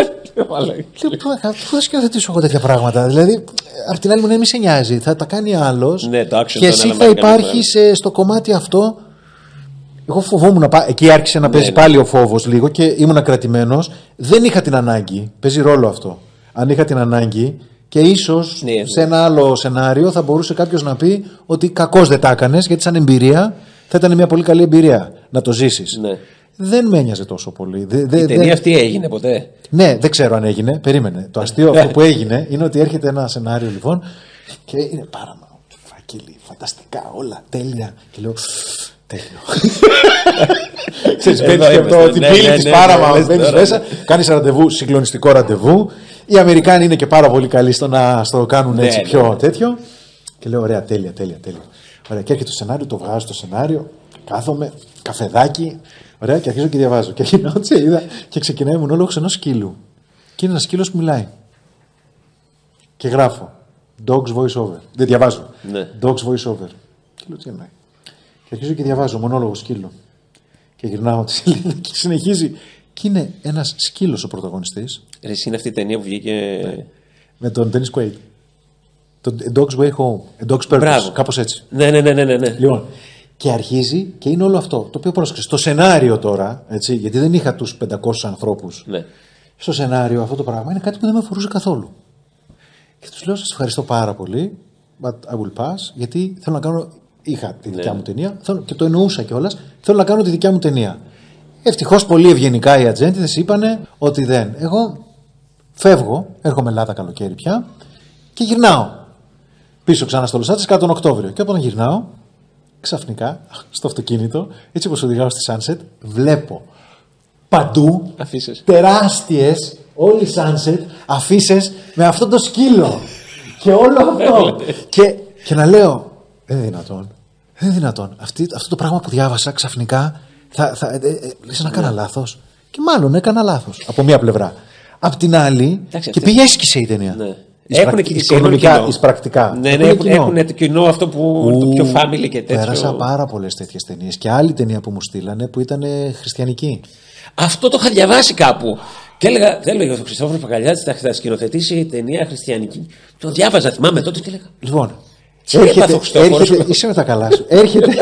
Πού θα σκηνοθετήσω εγώ τέτοια πράγματα? Δηλαδή, απ' την άλλη μου, μη σε νοιάζει. Θα τα κάνει άλλος και εσύ θα υπάρχεις στο κομμάτι αυτό. Εγώ φοβόμουν να πάω. Εκεί άρχισε να παίζει πάλι ο φόβος λίγο και ήμουν κρατημένος. Δεν είχα την ανάγκη. Παίζει ρόλο αυτό. Αν είχα την ανάγκη και ίσως σε ένα άλλο σενάριο θα μπορούσε κάποιος να πει ότι κακώς δεν τα έκανες, γιατί σαν εμπειρία θα ήταν μια πολύ καλή εμπειρία να το ζήσεις. Ναι. Δεν με ένοιαζε τόσο πολύ. Η ταινία αυτή έγινε ποτέ? Ναι, δεν ξέρω αν έγινε. Περίμενε. Το αστείο αυτό που έγινε είναι ότι έρχεται ένα σενάριο λοιπόν και είναι Paramount, φάκελοι, φανταστικά, όλα τέλεια. Και λέω, τέλειο. Ξέρεις, μπαίνεις και από την πύλη της Paramount, μπαίνεις μέσα, κάνεις ραντεβού, συγκλονιστικό ραντεβού. Οι Αμερικάνοι είναι και πάρα πολύ καλοί στο να το κάνουν έτσι πιο τέτοιο. Και λέω, ωραία, τέλεια. Ωραία, και έρχεται το σενάριο, το βγάζω το σενάριο, κάθομαι, καφεδάκι. Ωραία, και αρχίζω και διαβάζω. Και γυρνάω τη σελίδα και ξεκινάει μονόλογος ενός σκύλου. Και είναι ένας σκύλος που μιλάει. Και γράφω Dogs voice over. Δεν διαβάζω. Dogs voice over. Και λέω τι εννοεί. Και αρχίζω και διαβάζω μονόλογο σκύλου. Και γυρνάω τη σελίδα και συνεχίζει. Και είναι ένας σκύλος ο πρωταγωνιστής. Εσύ είναι αυτή η ταινία που βγήκε. Με τον Dennis Quaid. Το A Dog's Way Home. A Dog's Purpose. Κάπως έτσι. Ναι. Λοιπόν. Και αρχίζει και είναι όλο αυτό. Το οποίο πρόσεξε. Στο σενάριο τώρα, έτσι, γιατί δεν είχα τους 500 ανθρώπους. Ναι. Στο σενάριο αυτό το πράγμα είναι κάτι που δεν με αφορούσε καθόλου. Και τους λέω: σας ευχαριστώ πάρα πολύ. But I will pass. Γιατί θέλω να κάνω. Είχα τη δικιά μου ταινία. Και το εννοούσα κιόλας. Θέλω να κάνω τη δικιά μου ταινία. Ευτυχώς πολύ ευγενικά οι ατζέντιδες είπανε ότι δεν. Εγώ φεύγω. Έρχομαι Ελλάδα καλοκαίρι πια. Και γυρνάω. Πίσω ξανά στο Λος Άντζελες τον Οκτώβριο. Και όταν γυρνάω. Ξαφνικά, στο αυτοκίνητο, έτσι όπως οδηγάω στη Sunset, βλέπω παντού τεράστιες, όλοι Sunset, αφίσες με αυτό το σκύλο. Και όλο αυτό. και να λέω, δεν είναι δυνατόν. Αυτό το πράγμα που διάβασα ξαφνικά, λες να έκανα λάθος. Και μάλλον έκανα λάθος, από μία πλευρά. Απ' την άλλη, και πήγε έσκησε η ταινία. Ναι. Οικονομικά, πρακτικά. Ναι, έχουν κοινό αυτό που το πιο family και τέτοιο. Πέρασα πάρα πολλές τέτοιες ταινίες. Και άλλη ταινία που μου στείλανε που ήταν χριστιανική. Αυτό το είχα διαβάσει κάπου. Και έλεγα ο Χριστόφορος Παγκαλιάτης θα σκηνοθετήσει ταινία χριστιανική. Το διάβαζα, θυμάμαι τότε και έλεγα. Λοιπόν, έρχεται, είσαι με τα καλά σου. Έρχεται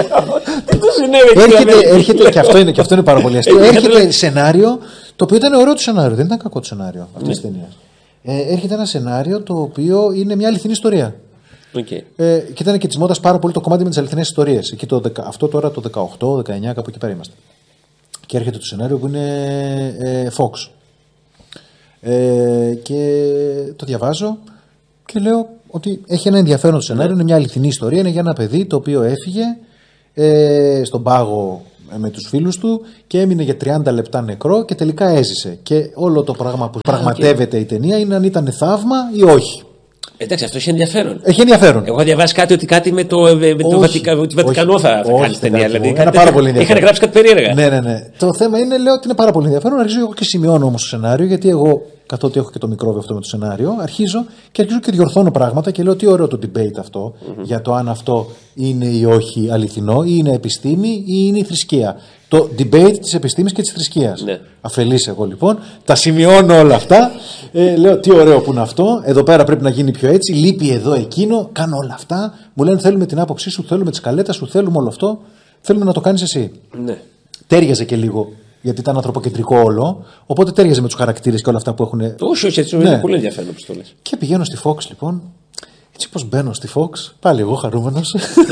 και αυτό είναι πάρα πολύ αστείο. Έρχεται σενάριο το οποίο ήταν ωραίο το σενάριο. Δεν ήταν κακό το σενάριο αυτής της ταινίας. Έρχεται ένα σενάριο το οποίο είναι μια αληθινή ιστορία. Και ήταν και της μόδας πάρα πολύ το κομμάτι με τις αληθινές ιστορίες. Αυτό τώρα το 18-19, κάπου εκεί πέρα είμαστε. Και έρχεται το σενάριο που είναι Fox. Και το διαβάζω Και λέω ότι έχει ένα ενδιαφέρον το σενάριο, είναι μια αληθινή ιστορία. Είναι για ένα παιδί το οποίο έφυγε στον πάγο με τους φίλους του και έμεινε για 30 λεπτά νεκρό και τελικά έζησε. Και όλο το πράγμα που πραγματεύεται η ταινία είναι αν ήταν θαύμα ή όχι. Εντάξει, αυτό έχει ενδιαφέρον. Έχει ενδιαφέρον. Εγώ διαβάσει ότι κάτι με το Βατικανό θα κάνει ταινία. Δηλαδή, είναι πάρα πολύ ενδιαφέρον. Είχαν γράψει κάτι περίεργα. Ναι. Το θέμα είναι, λέω ότι είναι πάρα πολύ ενδιαφέρον. Αρχίζω εγώ και σημειώνω όμως το σενάριο, γιατί εγώ, καθότι έχω και το μικρόβιο αυτό με το σενάριο, αρχίζω και διορθώνω πράγματα και λέω τι ωραίο το debate αυτό για το αν αυτό είναι ή όχι αληθινό, ή είναι επιστήμη ή είναι η θρησκεία. Το debate της επιστήμης και της θρησκείας. Ναι. Αφελής εγώ λοιπόν, τα σημειώνω όλα αυτά. Λέω τι ωραίο που είναι αυτό. Εδώ πέρα πρέπει να γίνει πιο έτσι. Λείπει εδώ εκείνο. Κάνω όλα αυτά. Μου λένε θέλουμε την άποψή σου, θέλουμε τη σκαλέτα σου, θέλουμε όλο αυτό. Θέλουμε να το κάνεις εσύ. Ναι. Τέριαζε και λίγο. Γιατί ήταν ανθρωποκεντρικό όλο. Οπότε τέριαζε με τους χαρακτήρες και όλα αυτά που έχουν. Όχι, έτσι είναι πολύ ενδιαφέρον που το λες. Και πηγαίνω στη Fox λοιπόν. Έτσι πως μπαίνω στη Fox, πάλι εγώ χαρούμενος.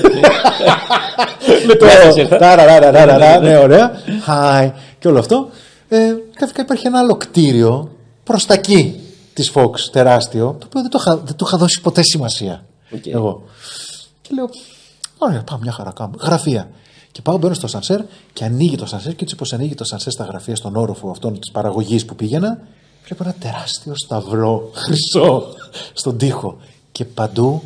Με το ταραραραραρα, ναι, ωραία. Hi, και όλο αυτό. Ξαφνικά υπάρχει ένα άλλο κτίριο προς τα εκεί της Fox, τεράστιο, το οποίο δεν το είχα δώσει ποτέ σημασία. Εγώ. Και λέω, ωραία, πάμε μια χαρά κάνουμε. Γραφεία. Και πάω, μπαίνω στο σανσέρ και ανοίγει το σανσέρ. Και έτσι πως ανοίγει το σανσέρ στα γραφεία, στον όροφο αυτών της παραγωγής που πήγαινα, βλέπω ένα τεράστιο σταυρό χρυσό στον τοίχο. Και παντού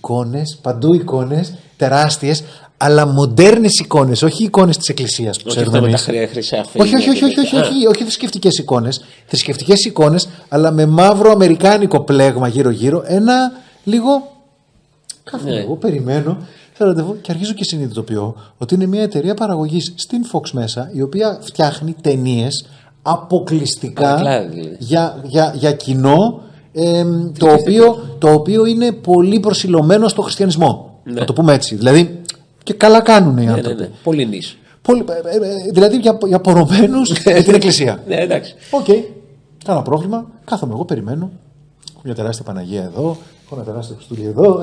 εικόνες τεράστιες, αλλά μοντέρνες εικόνες, όχι εικόνες της εκκλησίας που ξέρουμε εμείς. Όχι θρησκευτικές εικόνες. Θρησκευτικές εικόνες, αλλά με μαύρο αμερικάνικο πλέγμα γύρω-γύρω. Ένα λίγο. Κάθομαι εγώ, περιμένω σε ραντεβού και αρχίζω και συνειδητοποιώ ότι είναι μια εταιρεία παραγωγής στην Fox μέσα, η οποία φτιάχνει ταινίες αποκλειστικά για κοινό. Το οποίο είναι πολύ προσιλωμένο στο χριστιανισμό. Ναι. Να το πούμε έτσι. Δηλαδή, και καλά κάνουν οι άνθρωποι. Ναι. Πολύ νης. Δηλαδή για πορωμένους με την εκκλησία. Ναι, εντάξει. Οκ. Κάνα πρόβλημα. Κάθομαι εγώ, περιμένω. Έχω μια τεράστια Παναγία εδώ. Έχω ένα τεράστιο Χριστούλη εδώ.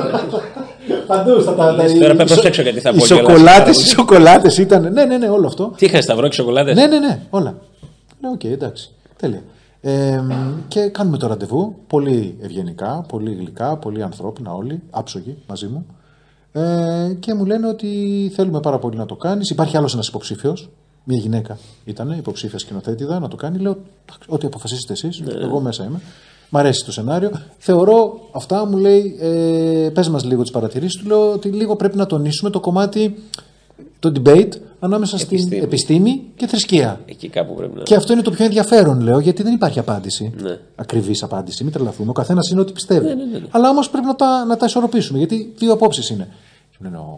Παντού στα τα. Τώρα πρέπει να προσέξω γιατί θα πω. Οι σοκολάτες ήταν. Ναι, όλο αυτό. Τι είχαν σταυρό και σοκολάτες. Ναι, όλα. Ναι, οκ, εντάξει. Τέλεια. Και κάνουμε το ραντεβού πολύ ευγενικά, πολύ γλυκά, πολύ ανθρώπινα όλοι, άψογοι μαζί μου, και μου λένε ότι θέλουμε πάρα πολύ να το κάνεις. Υπάρχει άλλος ένας υποψήφιος, μια γυναίκα ήταν υποψήφια σκηνοθέτηδα να το κάνει. Λέω ό,τι αποφασίσετε εσείς, εγώ μέσα είμαι, μ' αρέσει το σενάριο, θεωρώ αυτά. Μου λέει πες μας λίγο τις παρατηρήσεις. Του λέω ότι λίγο πρέπει να τονίσουμε το κομμάτι, το debate ανάμεσα στην επιστήμη και θρησκεία. Εκεί κάπου πρέπει να. Και αυτό είναι το πιο ενδιαφέρον, λέω, γιατί δεν υπάρχει απάντηση. Ναι. Ακριβής απάντηση, μην τρελαθούμε. Ο καθένας είναι ό,τι πιστεύει. Ναι. Αλλά όμως πρέπει να τα ισορροπήσουμε, γιατί δύο απόψεις είναι. Και μου λένε,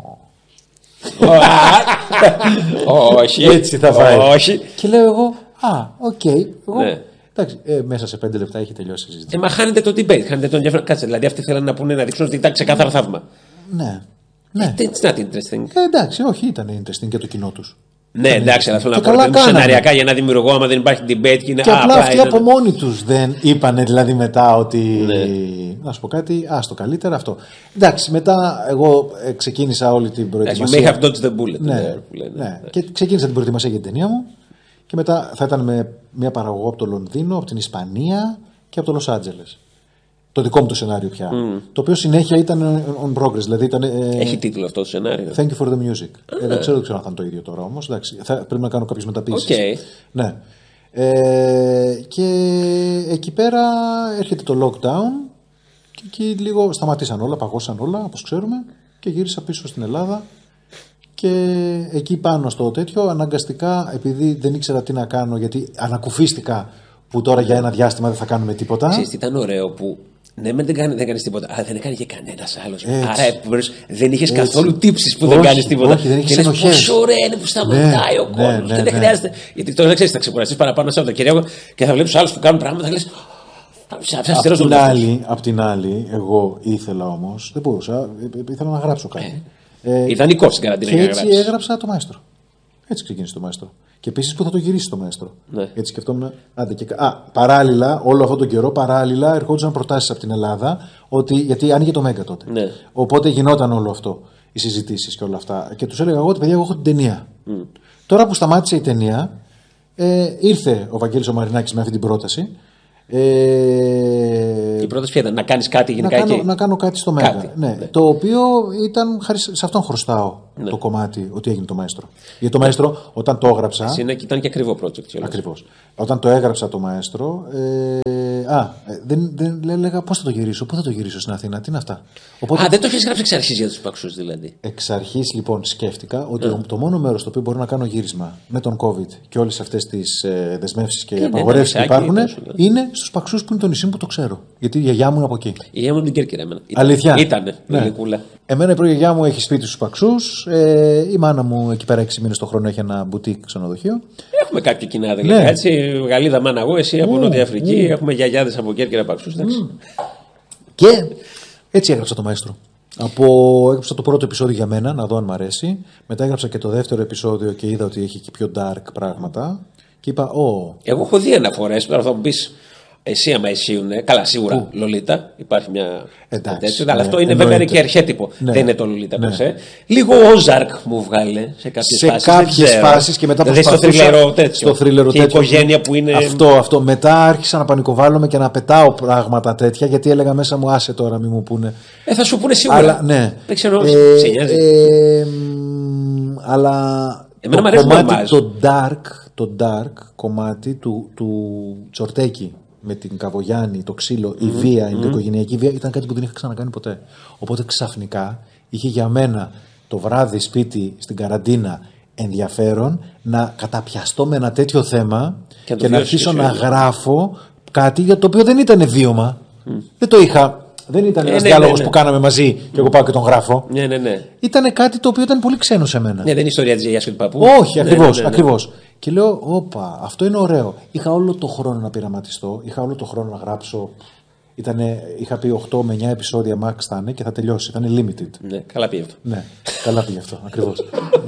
όχι. Έτσι θα φάει. Όχι. Και λέω εγώ, οκ. Εντάξει, μέσα σε 5 λεπτά έχει τελειώσει η συζήτηση. Μα χάνετε το debate, χάνετε τον ενδιαφέρον. Κάτσε, δηλαδή αυτοί θέλουν να πούνε, να δείξουν ότι ήταν ξεκάθαρα θαύμα. Ναι. It's not interesting. Εντάξει, όχι, ήταν interesting για το κοινό τους. Ναι, εντάξει, αλλά θέλω να πω ότι σεναριακά για ένα δημιουργό, άμα δεν υπάρχει debate και είναι. Και απλά αυτοί από μόνοι τους δεν είπανε δηλαδή μετά ότι. Ναι. Να σου πω κάτι, το καλύτερα αυτό. Εντάξει, μετά εγώ ξεκίνησα όλη την προετοιμασία. You may have dodged the bullet. Ναι. Και ξεκίνησα την προετοιμασία για την ταινία μου. Και μετά θα ήταν με μια παραγωγό από το Λονδίνο, από την Ισπανία και από το Λος Άντζελες. Το δικό μου το σενάριο πια. Το οποίο συνέχεια ήταν on progress. Δηλαδή ήταν, έχει τίτλο αυτό το σενάριο. Thank you for the music. Δεν ξέρω αν θα είναι το ίδιο τώρα όμως. Πρέπει να κάνω κάποιες μεταπίσεις. Ναι. Και εκεί πέρα έρχεται το lockdown και εκεί λίγο σταματήσαν όλα, παγώσαν όλα όπως ξέρουμε και γύρισα πίσω στην Ελλάδα. Και εκεί πάνω στο τέτοιο αναγκαστικά, επειδή δεν ήξερα τι να κάνω, γιατί ανακουφίστηκα που τώρα για ένα διάστημα δεν θα κάνουμε τίποτα. Ξέρεις, ήταν ωραίο που ναι, δεν κάνεις τίποτα, αλλά δεν έκανε και κανένας άλλος. Άρα δεν είχες καθόλου τύψεις που δεν κάνεις τίποτα. Όχι, δεν είχες ενοχές. Πόσο ωραία είναι που σταματάει ο κόσμος και δεν χρειάζεται. Γιατί τώρα δεν ξέρεις, θα ξεκουραστείς παραπάνω από το Κυρίακο και θα βλέπεις άλλους που κάνουν πράγματα και λες. Απ' την άλλη, εγώ ήθελα όμως, δεν μπορούσα, ήθελα να γράψω κάτι. Ιδανικό στην καραντίνα. Και έτσι έγραψα το Μαέστρο. Έτσι ξεκίνησε το Μαέστρο. Και επίσης που θα το γυρίσει το Μαέστρο. Ναι. Έτσι σκεφτόμουν. Παράλληλα, όλο αυτόν τον καιρό, παράλληλα ερχόντουσαν προτάσεις από την Ελλάδα, γιατί άνοιγε το Μέγκα τότε. Ναι. Οπότε γινόταν όλο αυτό, οι συζητήσεις και όλα αυτά. Και τους έλεγα εγώ ότι παιδιά, εγώ έχω την ταινία. Τώρα που σταμάτησε η ταινία, ήρθε ο Βαγγέλης ο Μαρινάκης με αυτή την πρόταση. Η πρόταση ποια ήταν, να κάνεις κάτι γενικά εκεί. Να κάνω κάτι στο Μέγκα. Ναι. Το οποίο ήταν, σε αυτόν χρωστάω το κομμάτι ότι έγινε το Μαέστρο. Γιατί το Μαέστρο, όταν το έγραψα. Ήταν και ακριβό project. Ακριβώς. Όταν το έγραψα το Μαέστρο. Δεν έλεγα πώς θα το γυρίσω, πού θα το γυρίσω στην Αθήνα, τι είναι αυτά. Οπότε, δεν το έχεις γράψει εξ αρχής για τους Παξούς δηλαδή. Εξ αρχής λοιπόν σκέφτηκα ότι το μόνο μέρος στο οποίο μπορώ να κάνω γύρισμα με τον COVID και όλες αυτές τις δεσμεύσεις και απαγορεύσεις που υπάρχουν είναι στους Παξούς που είναι το νησί μου που το ξέρω. Γιατί η γιαγιά μου είναι από εκεί. Η γιαγιά μου είναι την Κέρκυρα. Αλήθεια. Ήτανε. Ναι. Εμένα η προγιαγιά μου έχει σπίτι στους Παξούς. Η μάνα μου εκεί πέρα 6 μήνες το χρόνο έχει ένα μπουτίκ ξενοδοχείο. Έχουμε κάποια κοινά δηλαδή. Έτσι, Γαλλίδα μάνα εγώ, εσύ από Νότια Αφρική. Έχουμε γιαγιάδες από Κέρκυρα Παξούς. Και έτσι έγραψα το Μαέστρο. Έγραψα το πρώτο επεισόδιο για μένα, να δω αν μ' αρέσει. Μετά έγραψα και το δεύτερο επεισόδιο και είδα ότι έχει και πιο dark πράγματα. Και είπα, εγώ έχω δει αναφορές, τώρα θα μου πεις. Εσύ άμα ισχύουνε, καλά σίγουρα Λολίτα, υπάρχει μια τέτοια, αλλά αυτό είναι βέβαια και αρχέτυπο, δεν είναι το Λολίτα περσέ. Λίγο Όζαρκ μου βγάλε σε κάποιες φάσεις και μετά προσπαθούσα στο θρίλερο τέτοιο. Και η οικογένεια που είναι. Αυτό. Μετά άρχισα να πανικοβάλλομαι και να πετάω πράγματα τέτοια γιατί έλεγα μέσα μου άσε τώρα μη μου πούνε. Θα σου πούνε σίγουρα. Αλλά, ναι. Δεν ξέρω, σε νοιάζει. Αλλά εμένα το κομμάτι, το dark κομμάτι του Τσορτέκη με την Καβογιάννη, το ξύλο, η βία, η οικογενειακή βία ήταν κάτι που δεν είχα ξανακάνει ποτέ. Οπότε ξαφνικά είχε για μένα το βράδυ σπίτι στην καραντίνα ενδιαφέρον να καταπιαστώ με ένα τέτοιο θέμα και να αρχίσω να γράφω κάτι για το οποίο δεν ήταν βίωμα. Δεν το είχα. Δεν ήταν ένας διάλογος που κάναμε μαζί και εγώ πάω και τον γράφω. Ναι. Ήταν κάτι το οποίο ήταν πολύ ξένο σε μένα. Ναι, δεν είναι ιστορία της γιαγιάς και του παππού. Όχι, ακριβώς. Και λέω, όπα, αυτό είναι ωραίο. Είχα όλο το χρόνο να πειραματιστώ, είχα όλο το χρόνο να γράψω. Είχα πει 8 με 9 επεισόδια max θα είναι και θα τελειώσει. Ήταν limited. Ναι, καλά πήγε αυτό. Ναι, καλά πήγε αυτό, ακριβώς.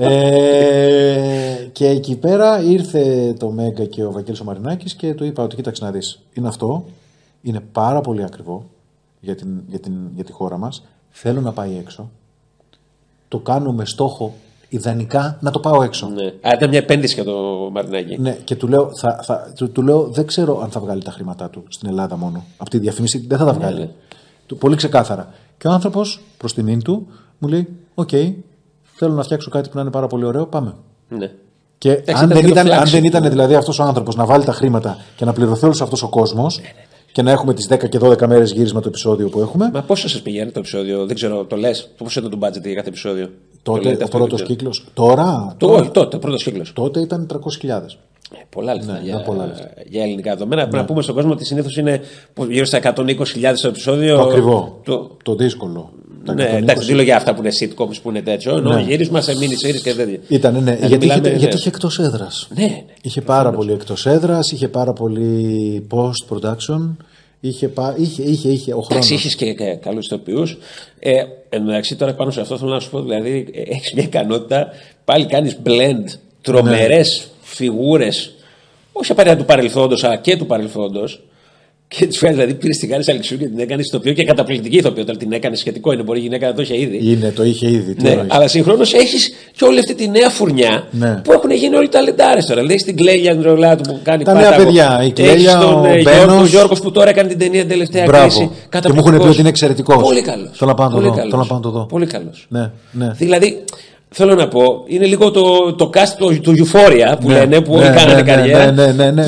Και εκεί πέρα ήρθε το Μέγκα και ο Βαγγέλης ο Μαρινάκης και του είπα ότι κοίταξε να δεις. Είναι αυτό, είναι πάρα πολύ ακριβό για τη χώρα μας. Θέλω να πάει έξω. Το κάνω με στόχο ιδανικά να το πάω έξω. Ναι. Ήταν μια επένδυση για το Μαρινάκη. Ναι, και του λέω, του λέω δεν ξέρω αν θα βγάλει τα χρήματά του στην Ελλάδα μόνο. Από τη διαφήμιση δεν θα τα βγάλει. Πολύ ξεκάθαρα. Και ο άνθρωπος προς τιμήν του μου λέει: «Οκ, θέλω να φτιάξω κάτι που να είναι πάρα πολύ ωραίο. Πάμε». Ναι. Και αν δεν ήταν δηλαδή αυτός ο άνθρωπος να βάλει τα χρήματα και να πληρωθεί όλος αυτός ο κόσμος. Και να έχουμε τις 10 και 12 μέρες γύρισμα το επεισόδιο που έχουμε. Μα πόσο σας πηγαίνει το επεισόδιο, δεν ξέρω, το λες, πόσο ήταν το budget για κάθε επεισόδιο. Τότε ο πρώτος κύκλος. Τώρα. Τότε ο πρώτος κύκλος. Τότε ήταν 300.000. Πολλά λεφτά για ελληνικά δεδομένα. Πρέπει να πούμε στον κόσμο ότι συνήθως είναι γύρω στα 120.000 το επεισόδιο. Το ακριβό. Το δύσκολο. Ναι, εντάξει, δεν λέω για αυτά που είναι sitcoms που είναι τέτοιο. Ενώ γύρισμα σε mini series και τέτοια. Ήταν, ναι. Γιατί είχε εκτός έδρας. Ναι. Είχε πάρα πολύ εκτός έδρας, είχε πάρα πολύ post-production. Είχε ο χρόνος. Είχες και καλούς ηθοποιούς. Εντάξει, τώρα πάνω σε αυτό θέλω να σου πω, δηλαδή έχεις μια ικανότητα, πάλι κάνεις blend τρομερές φιγούρες, όχι απαραίτητα του παρελθόντος, αλλά και του παρελθόντος. Και τη φέρνει, δηλαδή πήρε την κάνει Αλεξίου και την έκανε ηθοποιό και καταπληκτική ηθοποιό. Όταν την έκανε σχετικό είναι, μπορεί η γυναίκα να το είχε ήδη. Το είχε ήδη. Ναι, αλλά συγχρόνως έχεις και όλη αυτή τη νέα φουρνιά που έχουν γίνει όλοι ταλεντάρες τώρα. Δηλαδή στην Κλέια Ανδρεολάτου που κάνει τα νέα παιδιά. Η Κλέια, τον Γιώργος που τώρα έκανε την ταινία τελευταία κρίση. Και μου έχουν πει ότι είναι εξαιρετικός. Πολύ καλός. Θέλω να το δω. Πολύ καλός. Ναι. Δηλαδή. Θέλω να πω, είναι λίγο το cast του Euphoria που λένε, που όλοι κάνανε καριέρα. Ναι.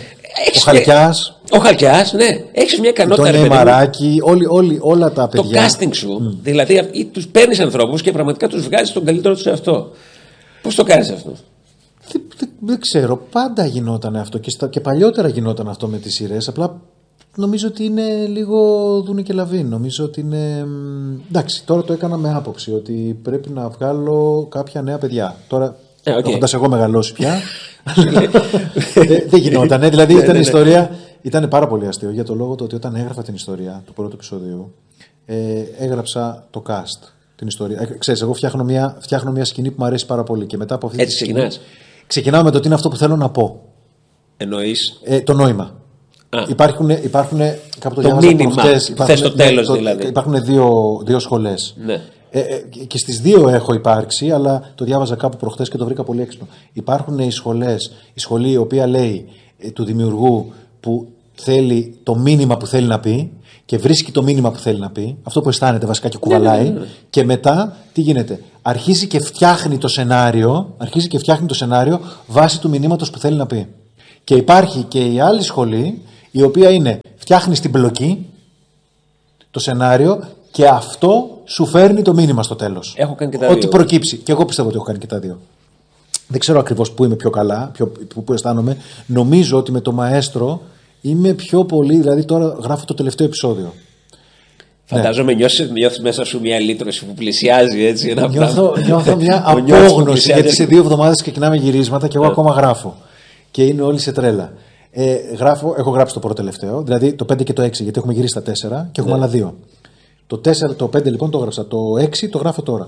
Ο Χαλκιάς, ναι. Έχεις μια ικανότητα. Το Νεϊμαράκι, όλα τα παιδιά. Το casting σου, δηλαδή τους παίρνεις ανθρώπους και πραγματικά τους βγάζεις τον καλύτερο τους εαυτό. Πώς το κάνεις αυτό? Δεν ξέρω, πάντα γινόταν αυτό και παλιότερα γινόταν αυτό με τις σειρές. Απλά νομίζω ότι είναι λίγο δούνε και λαβίν. Νομίζω ότι είναι. Εντάξει, τώρα το έκανα με άποψη ότι πρέπει να βγάλω κάποια νέα παιδιά. Τώρα, έχοντας εγώ μεγαλώσει πια. Δεν γινόταν. Δηλαδή ήταν η ιστορία. Ήταν πάρα πολύ αστείο για το λόγο ότι όταν έγραφα την ιστορία του πρώτου επεισοδίου, έγραψα το cast. Την ιστορία. Ξέρεις, εγώ φτιάχνω μια σκηνή που μου αρέσει πάρα πολύ. Και μετά από αυτή έτσι ξεκινάς. Ξεκινάω με το τι είναι αυτό που θέλω να πω. Εννοείς. Το νόημα. Υπάρχουν κάπου το μήνυμα, θες στο τέλος δηλαδή. Υπάρχουν δύο σχολές. Ναι. Και στις δύο έχω υπάρξει, αλλά το διάβαζα κάπου προχθές και το βρήκα πολύ έξυπνο. Υπάρχουν οι σχολές, η σχολή η οποία λέει του δημιουργού που θέλει το μήνυμα που θέλει να πει και βρίσκει το μήνυμα που θέλει να πει, αυτό που αισθάνεται βασικά και κουβαλάει, και μετά τι γίνεται? Αρχίζει και φτιάχνει το σενάριο βάσει του μηνύματος που θέλει να πει. Και υπάρχει και η άλλη σχολή, η οποία είναι φτιάχνει στην πλοκή το σενάριο και αυτό σου φέρνει το μήνυμα στο τέλος. Έχω κάνει και τα Ό,τι δύο. προκύψει. Και εγώ πιστεύω ότι έχω κάνει και τα δύο. Δεν ξέρω ακριβώς πού είμαι πιο καλά, πού αισθάνομαι. Νομίζω ότι με το Μαέστρο είμαι πιο πολύ, δηλαδή τώρα γράφω το τελευταίο επεισόδιο. Φαντάζομαι νιώθεις μέσα σου μια λύτρωση που πλησιάζει έτσι. Νιώθω μια απόγνωση, γιατί σε 2 εβδομάδες ξεκινάμε γυρίσματα και εγώ ακόμα γράφω. Και είναι όλοι σε τρέλα. Έχω γράψει το πρώτο τελευταίο, δηλαδή το 5 και το 6, γιατί έχουμε γυρίσει τα 4 και έχουμε άλλα 2. Το 5 λοιπόν το έγραψα, το 6 το γράφω τώρα.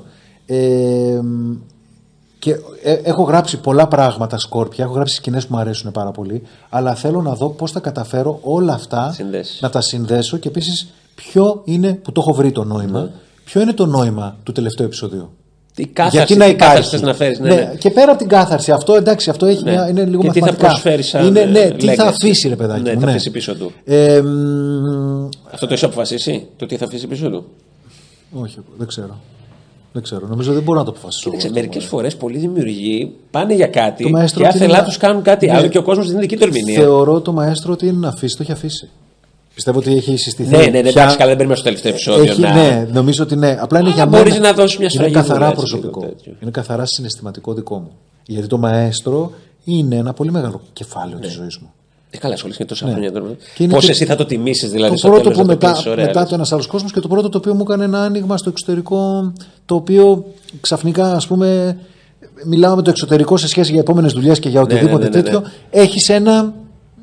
Και έχω γράψει πολλά πράγματα σκόρπια, έχω γράψει σκηνές που μου αρέσουν πάρα πολύ, αλλά θέλω να δω πώς θα καταφέρω όλα αυτά να τα συνδέσω και επίσης ποιο είναι, που το έχω βρει το νόημα, ποιο είναι το νόημα του τελευταίου επεισοδίου. Γιατί να υπάρχει. Να φέρεις, ναι. Και πέρα από την κάθαρση, αυτό εντάξει, αυτό έχει είναι λίγο μαθηματικά. Τι θα προσφέρει σαν τι θα αφήσει, ρε παιδάκι. Ναι, θα αφήσει πίσω του. Αυτό το έχεις αποφασίσει, το τι θα αφήσει πίσω του? Όχι, δεν ξέρω. Νομίζω δεν μπορώ να το αποφασίσω. Μερικές φορές πολλοί δημιουργοί πάνε για κάτι και άθελά τους κάνουν κάτι άλλο και ο κόσμος δεν είναι δική του ερμηνεία. Θεωρώ το Μαέστρο ότι είναι να αφήσει, το έχει αφήσει. Πιστεύω ότι έχει συστηθεί. Ναι, εντάξει, καλά, δεν παίρνουμε στο τελευταίο επεισόδιο. Ναι, νομίζω ότι ναι. Απλά είναι για μένα. Μπορείς να δώσεις μια σφραγίδα. Είναι καθαρά προσωπικό. Είναι καθαρά συναισθηματικό δικό μου. Γιατί το Μαέστρο είναι ένα πολύ μεγάλο κεφάλαιο της ζωής μου. Καλά, ασχολείσαι και τόσα χρόνια τώρα. Πώς εσύ θα το τιμήσεις, δηλαδή? Το πρώτο που μετά το ένας άλλος κόσμος, και το πρώτο το οποίο μου έκανε ένα άνοιγμα στο εξωτερικό, το οποίο ξαφνικά, ας πούμε, μιλάω με το εξωτερικό σε σχέση για επόμενες δουλειές και για οτιδήποτε τέτοιο. Έχεις ένα.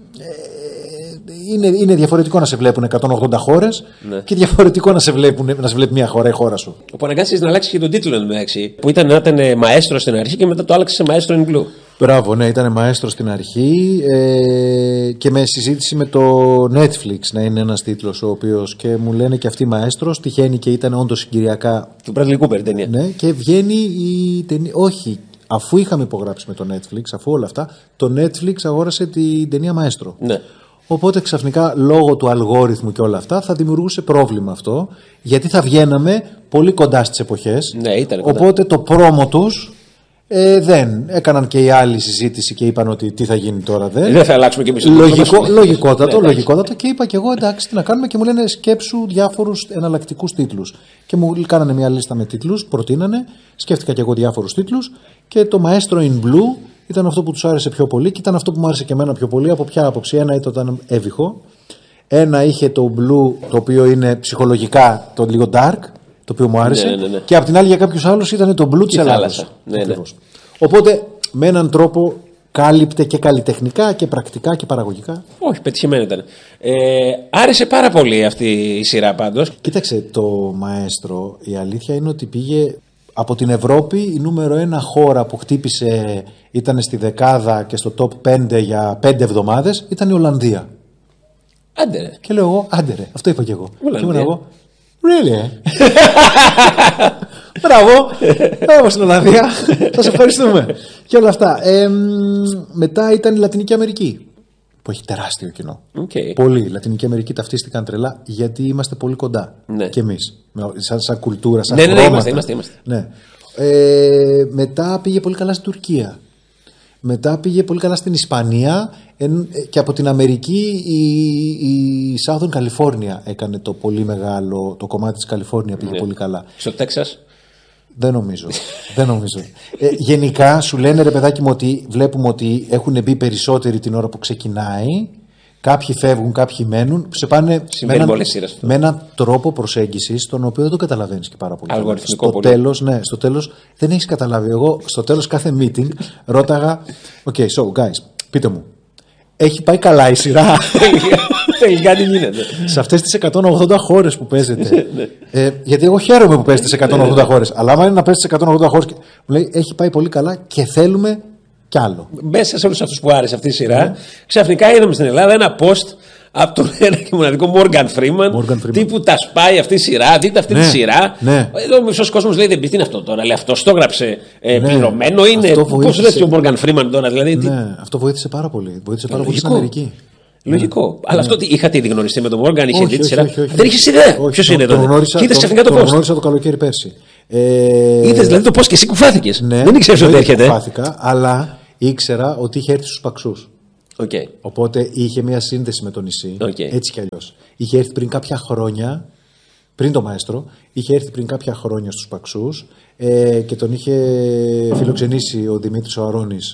Είναι διαφορετικό να σε βλέπουν 180 χώρες και διαφορετικό να σε βλέπει μια χώρα, η χώρα σου. Όπου αναγκάστηκες να αλλάξεις και τον τίτλο εντάξει, που ήταν Μαέστρο στην αρχή και μετά το άλλαξε σε Μαέστρο in Blue. Μπράβο, ναι, ήταν Μαέστρο στην αρχή και με συζήτηση με το Netflix να είναι ένας τίτλος, ο οποίος και μου λένε και αυτοί Μαέστρος, τυχαίνει και ήταν όντως συγκυριακά. Του Bradley Cooper ταινία. Ναι, και βγαίνει η ταινία. Όχι, αφού είχαμε υπογράψει με το Netflix, αφού όλα αυτά, το Netflix αγόρασε την ταινία Μαέστρο. Ναι. Οπότε ξαφνικά λόγω του αλγόριθμου και όλα αυτά θα δημιουργούσε πρόβλημα αυτό, γιατί θα βγαίναμε πολύ κοντά στις εποχές. Ναι, ήταν κοντά. Οπότε το πρόμο τους δεν έκαναν και οι άλλοι συζήτηση και είπαν ότι τι θα γίνει τώρα. Δεν θα αλλάξουμε και εμείς. Λογικότατο. Και είπα και εγώ εντάξει, τι να κάνουμε, και μου λένε σκέψου διάφορους εναλλακτικούς τίτλους. Και μου κάνανε μια λίστα με τίτλους, προτείνανε, σκέφτηκα και εγώ διάφορους τίτλους και το Maestro in Blue ήταν αυτό που τους άρεσε πιο πολύ και ήταν αυτό που μου άρεσε και εμένα πιο πολύ. Από ποια άποψη? Ένα ήταν έβυχο. Ένα είχε το blue, το οποίο είναι ψυχολογικά το λίγο dark, το οποίο μου άρεσε. Ναι. Και απ' την άλλη για κάποιους άλλους ήταν το blue της Ελλάδας. Ναι. Οπότε με έναν τρόπο κάλυπτε και καλλιτεχνικά και πρακτικά και παραγωγικά. Όχι, πετυχημένο ήταν. Άρεσε πάρα πολύ αυτή η σειρά πάντως. Κοίταξε, το Μαέστρο, η αλήθεια είναι ότι πήγε από την Ευρώπη, η νούμερο 1 χώρα που χτύπησε, ήταν στη δεκάδα και στο top 5 για 5 εβδομάδες, ήταν η Ολλανδία. Άντε ρε. Και λέω εγώ, άντε ρε, αυτό είπα και εγώ. Ολλανδία. Και ήμουν εγώ, really? Μπράβο στην Ολλανδία, θα σε ευχαριστούμε. Και όλα αυτά. Μετά ήταν η Λατινική Αμερική, που έχει τεράστιο κοινό. Πολύ. Η Λατινική Αμερική ταυτίστηκαν τρελά, γιατί είμαστε πολύ κοντά. Ναι. Και εμείς. Σαν κουλτούρα, σαν ναι, χρώματα. Είμαστε. Ναι. Μετά πήγε πολύ καλά στην Τουρκία. Μετά πήγε πολύ καλά στην Ισπανία. Και από την Αμερική η Southern California έκανε το πολύ μεγάλο. Το κομμάτι της Καλιφόρνια πήγε πολύ καλά. Στο Τέξας? Δεν νομίζω. Γενικά σου λένε, ρε παιδάκι μου, ότι βλέπουμε ότι έχουν μπει περισσότεροι την ώρα που ξεκινάει. Κάποιοι φεύγουν, κάποιοι μένουν. Σε πάνε με έναν τρόπο προσέγγισης, τον οποίο δεν το καταλαβαίνεις και πάρα πολύ. Αλγοριθμικό πολύ. Στο τέλος δεν έχεις καταλάβει. Εγώ στο τέλος κάθε meeting ρώταγα, OK, so guys, πείτε μου, έχει πάει καλά η σειρά? Τελικά τι γίνεται σε αυτές τις 180 χώρες που παίζετε? Γιατί εγώ χαίρομαι που παίζετε σε 180 χώρες, αλλά άμα είναι να παίζετε σε 180 χώρες, μου λέει έχει πάει πολύ καλά και θέλουμε κι άλλο. Μέσα σε όλους αυτούς που άρεσε αυτή η σειρά, ξαφνικά είδαμε στην Ελλάδα ένα post από τον ένα και μοναδικό Morgan Freeman. Τύπου τα σπάει αυτή η σειρά, δείτε αυτή τη σειρά. Εδώ ο μισός κόσμος λέει δεν πει τι είναι αυτό τώρα. Λέει αυτός το έγραψε πληρωμένο. Είναι. Πώς λέει ο Morgan Freeman τώρα, δηλαδή. Ναι, αυτό βοήθησε πάρα πολύ. Βοήθησε πάρα πολύ στην Αμερική. Λογικό. Αλλά αυτό είχατε ήδη γνωριστεί με τον Μόργαν, είχε δει τη σειρά. Όχι. Δεν είχε ιδέα. Ποιο είναι εδώ. Και είδε ξαφνικά το πώ. Το γνώρισα το καλοκαίρι πέρσι. Είδε δηλαδή το πώ και εσύ κουφάθηκε. Ναι, δεν ήξερε ότι έρχεται. Κουφάθηκα, αλλά ήξερα ότι είχε έρθει στους Παξούς. Okay. Οπότε είχε μια σύνδεση με το νησί. Έτσι κι αλλιώς. Είχε έρθει πριν κάποια χρόνια, πριν το Μαέστρο, είχε έρθει πριν κάποια χρόνια στους Παξούς και τον είχε φιλοξενήσει ο Δημήτρης ο Αρώνης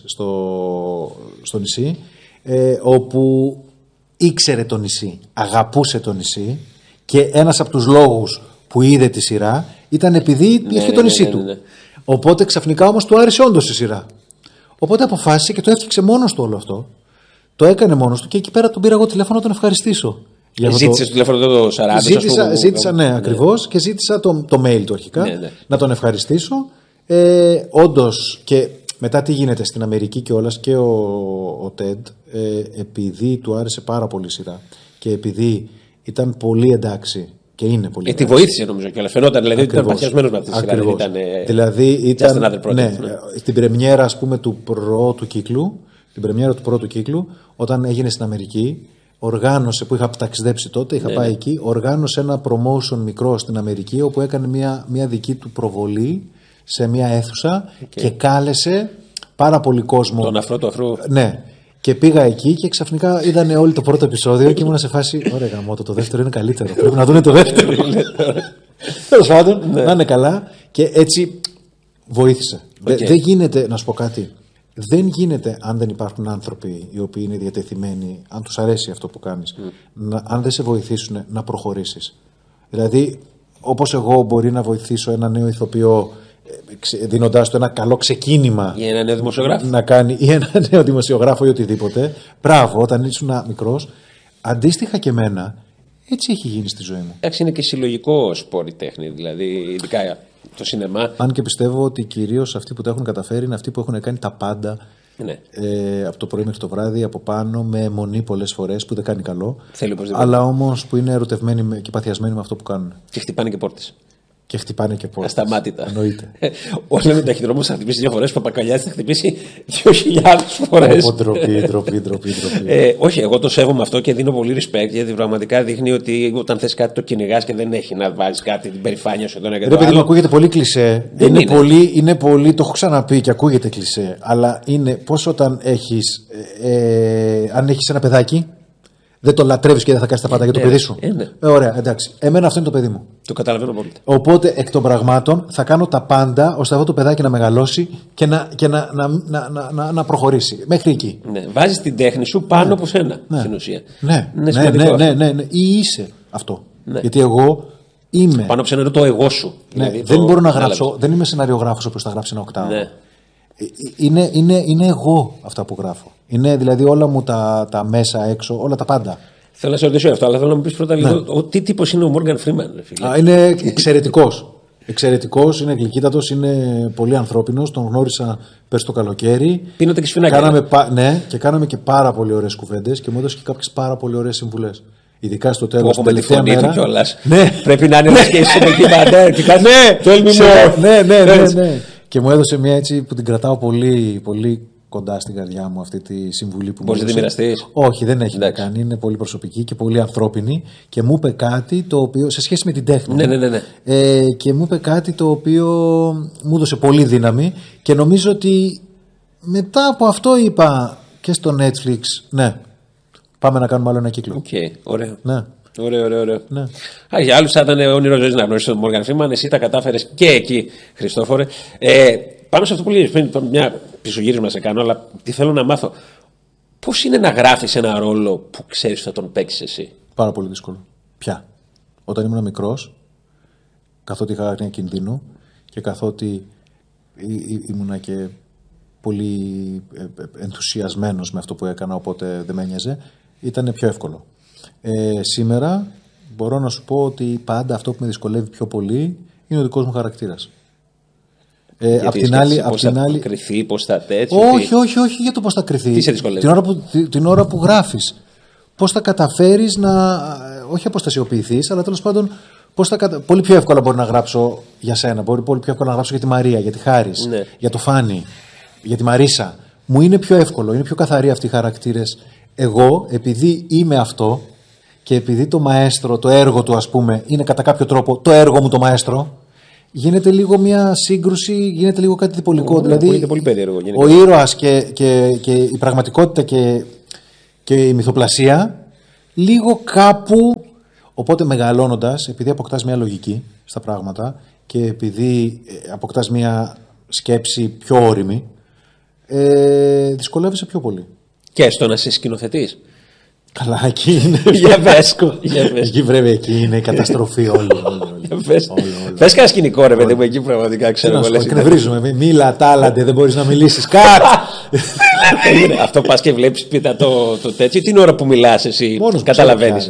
στο νησί, όπου ήξερε το νησί, αγαπούσε το νησί και ένας από τους λόγους που είδε τη σειρά ήταν επειδή είχε το νησί του. Οπότε ξαφνικά όμως του άρεσε όντως η σειρά. Οπότε αποφάσισε και το έφτιαξε μόνος του όλο αυτό. Το έκανε μόνος του και εκεί πέρα τον πήρα εγώ τηλέφωνο να τον ευχαριστήσω. Ζήτησε το τηλέφωνο το 40. Ζήτησα, ναι, ακριβώς, και ζήτησα το mail του αρχικά να τον ευχαριστήσω. Όντως, και μετά τι γίνεται στην Αμερική κιόλας, και ο TED, επειδή του άρεσε πάρα πολύ η σειρά και επειδή ήταν πολύ εντάξει. Και είναι πολύ τη βοήθησε νομίζω κιόλας. Φαινόταν δηλαδή ότι ήταν παθιασμένος με αυτή τη σειρά. Δηλαδή ήταν. Ναι, στην πρεμιέρα, ας πούμε, του πρώτου κύκλου, όταν έγινε στην Αμερική, οργάνωσε, που είχα ταξιδέψει τότε, είχα πάει εκεί, οργάνωσε ένα promotion μικρό στην Αμερική, όπου έκανε μια δική του προβολή σε μια αίθουσα και κάλεσε πάρα πολύ κόσμο. Τον αφρό του αφρού. Ναι. Και πήγα εκεί και ξαφνικά είδανε όλοι το πρώτο επεισόδιο και ήμουν σε φάση. Ωραία, γαμώτο, το δεύτερο είναι καλύτερο. Πρέπει να δουν το δεύτερο. Τέλος πάντων, να είναι καλά. Και έτσι βοήθησε. Δεν γίνεται, να σου πω κάτι. Δεν γίνεται, αν δεν υπάρχουν άνθρωποι οι οποίοι είναι διατεθειμένοι, αν τους αρέσει αυτό που κάνεις, αν δεν σε βοηθήσουν να προχωρήσεις. Δηλαδή, όπως εγώ μπορεί να βοηθήσω ένα νέο ηθοποιό, δίνοντάς του ένα καλό ξεκίνημα για ένα νέο δημοσιογράφο να κάνει, ή ένα νέο δημοσιογράφο ή οτιδήποτε, μπράβο, όταν ήσουν μικρός, αντίστοιχα και εμένα, έτσι έχει γίνει στη ζωή μου. Εντάξει, είναι και συλλογικό σπορ η τέχνη, δηλαδή ειδικά το σινεμά. Αν και πιστεύω ότι κυρίως αυτοί που τα έχουν καταφέρει είναι αυτοί που έχουν κάνει τα πάντα. Ναι. Από το πρωί μέχρι το βράδυ, από πάνω, με αιμονή πολλές φορές, που δεν κάνει καλό. Αλλά όμως που είναι ερωτευμένοι και παθιασμένοι με αυτό που κάνουν. Και χτυπάνε και πόρτες. Και χτυπάνε και πόρτες. Ασταμάτητα. Εννοείται. Όλοι λένε ταχυδρόμος θα χτυπήσει 2 φορές, Παπακαλιάς θα χτυπήσει 2.000 φορές. Ντροπή. Όχι, εγώ το σέβομαι αυτό και δίνω πολύ respect, γιατί πραγματικά δείχνει ότι όταν θες κάτι το κυνηγάς και δεν έχει να βάλεις κάτι, την περηφάνεια σου εδώ και το άλλο. Ρε παιδί μου, ακούγεται πολύ κλισέ. Είναι πολύ, το έχω ξαναπεί και ακούγεται κλισέ. Αλλά είναι πώς όταν έχεις, αν έχεις ένα παιδάκι, δεν το λατρεύεις και δεν θα κάνεις τα πάντα για το παιδί σου. Ωραία, εντάξει. Εμένα αυτό είναι το παιδί μου. Το καταλαβαίνω πολύ. Οπότε εκ των πραγμάτων θα κάνω τα πάντα ώστε αυτό το παιδάκι να μεγαλώσει και να προχωρήσει. Μέχρι εκεί. Ναι. Βάζεις την τέχνη σου πάνω από σένα, στην ουσία. Ναι. Ή είσαι αυτό. Ναι. Γιατί εγώ είμαι. Πάνω από σένα είναι το εγώ σου. Ναι. Δηλαδή δεν μπορώ να γράψω. Δεν είμαι σεναριογράφος που θα γράψει ένα οκτάωρο. Ναι. Είναι εγώ αυτά που γράφω. Είναι δηλαδή όλα μου τα μέσα έξω, όλα τα πάντα. Θέλω να σε ρωτήσω αυτό, αλλά θέλω να μου πεις πρώτα λίγο τι τύπος είναι ο Μόργαν Φρήμαν. Είναι εξαιρετικός. Εξαιρετικός, είναι γλυκύτατος, είναι πολύ ανθρώπινος. Τον γνώρισα πέρσι το καλοκαίρι. Πίνατε και σφινάκια. Ναι, και κάναμε και πάρα πολύ ωραίες κουβέντες και μου έδωσε και κάποιες πάρα πολύ ωραίες συμβουλές. Ειδικά στο τέλος. Στην τελευταία μέρα. Ναι. Πρέπει να είναι ένα και είσαι εκεί ναι. Και μου έδωσε μια έτσι που την κρατάω πολύ, πολύ κοντά στην καρδιά μου, αυτή τη συμβουλή που μου έδωσε. Μπορείς να τη μοιραστείς? Όχι, δεν έχει να κάνει. Είναι πολύ προσωπική και πολύ ανθρώπινη. Και μου είπε κάτι το οποίο, σε σχέση με την τέχνη. Ναι. Και μου είπε κάτι το οποίο μου έδωσε πολύ δύναμη. Και νομίζω ότι μετά από αυτό είπα και στο Netflix, ναι, πάμε να κάνουμε άλλο ένα κύκλο. Οκ, ωραία. Ναι. Ωραίο. Ναι. Για άλλους θα ήταν όνειρο ζωής να γνωρίσεις τον Μόργαν Φρήμαν. Εσύ τα κατάφερες και εκεί, Χριστόφορε. Πάμε σε αυτό που λέγεις πριν, μια πισωγύρισμα σε κάνω, αλλά τι θέλω να μάθω. Πώς είναι να γράφεις ένα ρόλο που ξέρεις ότι θα τον παίξεις εσύ? Πάρα πολύ δύσκολο. Πια. Όταν ήμουν μικρός, καθότι είχα άγνοια κινδύνου και καθότι ήμουνα και πολύ ενθουσιασμένος με αυτό που έκανα, οπότε δεν με ένοιαζε, ήταν πιο εύκολο. Σήμερα μπορώ να σου πω ότι πάντα αυτό που με δυσκολεύει πιο πολύ είναι ο δικός μου χαρακτήρας. Απ' την άλλη. Πώς θα κρυθεί, πώς θα τέτοιο. Όχι για το πώς θα κρυθεί. Τι σε δυσκολεύει? Την ώρα που γράφεις. Πώς θα καταφέρεις να. Όχι αποστασιοποιηθείς, αλλά τέλος πάντων. Πολύ πιο εύκολα μπορεί να γράψω για σένα. Μπορεί πολύ πιο εύκολα να γράψω για τη Μαρία, για τη Χάρις, για το Φάνη, για τη Μαρίσα. Μου είναι πιο εύκολο, είναι πιο καθαροί αυτοί οι χαρακτήρες. εγώ, επειδή είμαι αυτό και επειδή το μαέστρο, το έργο του, ας πούμε, είναι κατά κάποιο τρόπο το έργο μου το μαέστρο, γίνεται λίγο μια σύγκρουση, γίνεται λίγο κάτι διπολικό. Δηλαδή, είναι πολύ περίεργο. Ο ήρωας και η πραγματικότητα και η μυθοπλασία, λίγο κάπου. Οπότε μεγαλώνοντας, επειδή αποκτάς μια λογική στα πράγματα και επειδή αποκτάς μια σκέψη πιο όριμη, δυσκολεύεσαι πιο πολύ. Και στο να σε σκηνοθετείς. Καλά, εκεί είναι. Για βέσκο. Εκεί πρέπει, εκεί είναι η καταστροφή όλη. Πες κανένα σκηνικό, ρε παιδί μου, εκεί πραγματικά ξέρω εγώ. Εκνευρίζουμε. Μίλα, τάλαντε, δεν μπορείς να μιλήσεις. Κατ! Αυτό πας και βλέπεις πίτα το τέτοιο, την ώρα που μιλάς εσύ καταλαβαίνεις.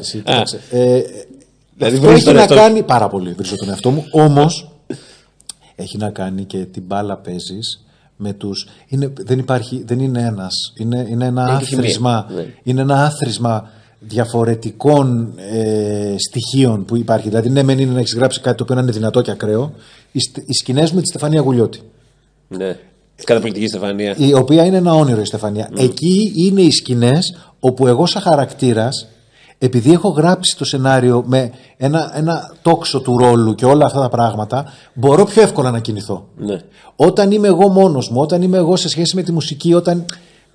Δηλαδή έχει να κάνει. Πάρα πολύ βρίζω τον εαυτό μου, όμως έχει να κάνει και την μπάλα παίζεις με τους. Δεν είναι ένας. Είναι ένα άθροισμα. Είναι ένα άθροισμα διαφορετικών στοιχείων που υπάρχει. Δηλαδή, ναι, μεν είναι να έχεις γράψει κάτι το οποίο είναι δυνατό και ακραίο. Οι σκηνές με τη Στεφανία Γουλιώτη. Ναι. Καταπληκτική Στεφανία. Η οποία είναι ένα όνειρο η Στεφανία. Εκεί είναι οι σκηνές όπου εγώ, σαν χαρακτήρας, επειδή έχω γράψει το σενάριο με ένα τόξο του ρόλου και όλα αυτά τα πράγματα, μπορώ πιο εύκολα να κινηθώ. Ναι. Όταν είμαι εγώ μόνος μου, όταν είμαι εγώ σε σχέση με τη μουσική, όταν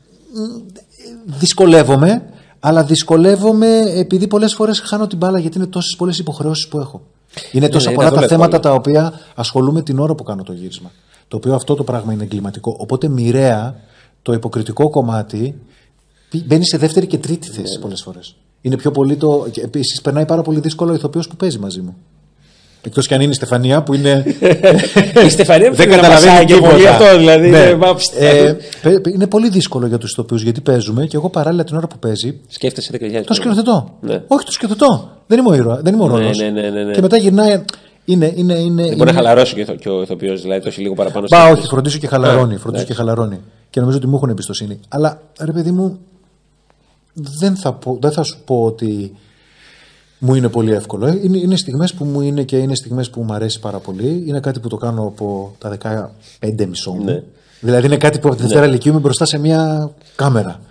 δυσκολεύομαι, αλλά δυσκολεύομαι επειδή πολλές φορές χάνω την μπάλα, γιατί είναι τόσες πολλές υποχρεώσεις που έχω. Είναι τόσα πολλά τα θέματα τα οποία ασχολούμαι την ώρα που κάνω το γύρισμα. Το οποίο αυτό το πράγμα είναι εγκληματικό. Οπότε μοιραία το υποκριτικό κομμάτι μπαίνει σε δεύτερη και τρίτη θέση πολλές φορές. Είναι πιο πολύ το. Επίσης, περνάει πάρα πολύ δύσκολο ο ηθοποιός που παίζει μαζί μου. Εκτός κι αν είναι η Στεφανία που είναι. Η Στεφανία δεν καταλαβαίνει και πολύ αυτό, δηλαδή. Ναι. Είναι πολύ δύσκολο για τους ηθοποιούς, γιατί παίζουμε και εγώ παράλληλα την ώρα που παίζει. Σκέφτεσαι 10.000. Το σκηνοθετώ. Ναι. Όχι, το σκηνοθετώ. Δεν είμαι ο ήρωας. Δεν είμαι ο ρόλος. Ναι. Και μετά γυρνάει. Δεν μπορεί να χαλαρώσει και ο ηθοποιός, δηλαδή το έχει λίγο παραπάνω. Όχι, φροντίζω και χαλαρώνει. Και νομίζω ότι μου έχουν εμπιστοσύνη. Αλλά ρε παιδί μου, δεν θα σου πω ότι μου είναι πολύ εύκολο. Είναι στιγμές που μου είναι και είναι στιγμές που μου αρέσει πάρα πολύ. Είναι κάτι που το κάνω από τα 15 μισό μου. Ναι. Δηλαδή είναι κάτι που από τη Δευτέρα Λυκείου είμαι μπροστά σε μια κάμερα.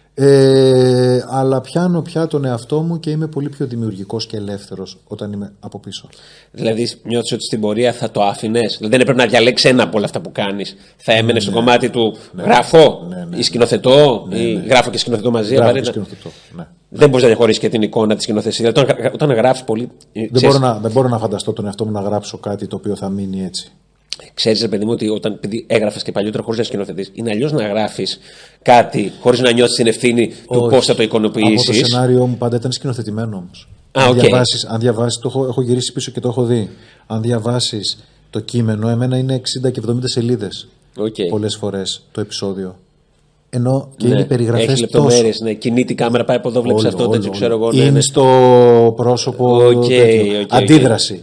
Αλλά πιάνω πια τον εαυτό μου και είμαι πολύ πιο δημιουργικός και ελεύθερος όταν είμαι από πίσω. Δηλαδή νιώθεις ότι στην πορεία θα το άφηνες? Δηλαδή δεν έπρεπε να διαλέξεις ένα από όλα αυτά που κάνεις? Θα έμενες στο κομμάτι του γράφω ή σκηνοθετώ ή γράφω και σκηνοθετώ μαζί? Γράφω και σκηνοθετώ, ναι. Δεν μπορείς να διαχωρίσεις και την εικόνα της σκηνοθεσίας. Δηλαδή, όταν γράφεις πολύ. Δεν μπορώ να φανταστώ τον εαυτό μου να γράψω κάτι το οποίο θα μείνει έτσι. Ξέρεις, ρε παιδί μου, ότι όταν έγραφες και παλιότερα χωρίς να σκηνοθετείς, είναι αλλιώς να γράφεις κάτι χωρίς να νιώθεις την ευθύνη του πώς θα το εικονοποιήσεις. Από το σενάριό μου πάντα ήταν σκηνοθετημένο όμως. Αν διαβάσεις, έχω γυρίσει πίσω και το έχω δει. Αν διαβάσεις το κείμενο, εμένα είναι 60 και 70 σελίδες. Πολλές φορές το επεισόδιο. Ενώ και είναι περιγραφές. Έχει λεπτομέρειες, ναι. Κινείται η κάμερα, πάει από εδώ, βλέπεις αυτό, τέτοιο ξέρω εγώ. Είναι στο πρόσωπο. Αντίδραση.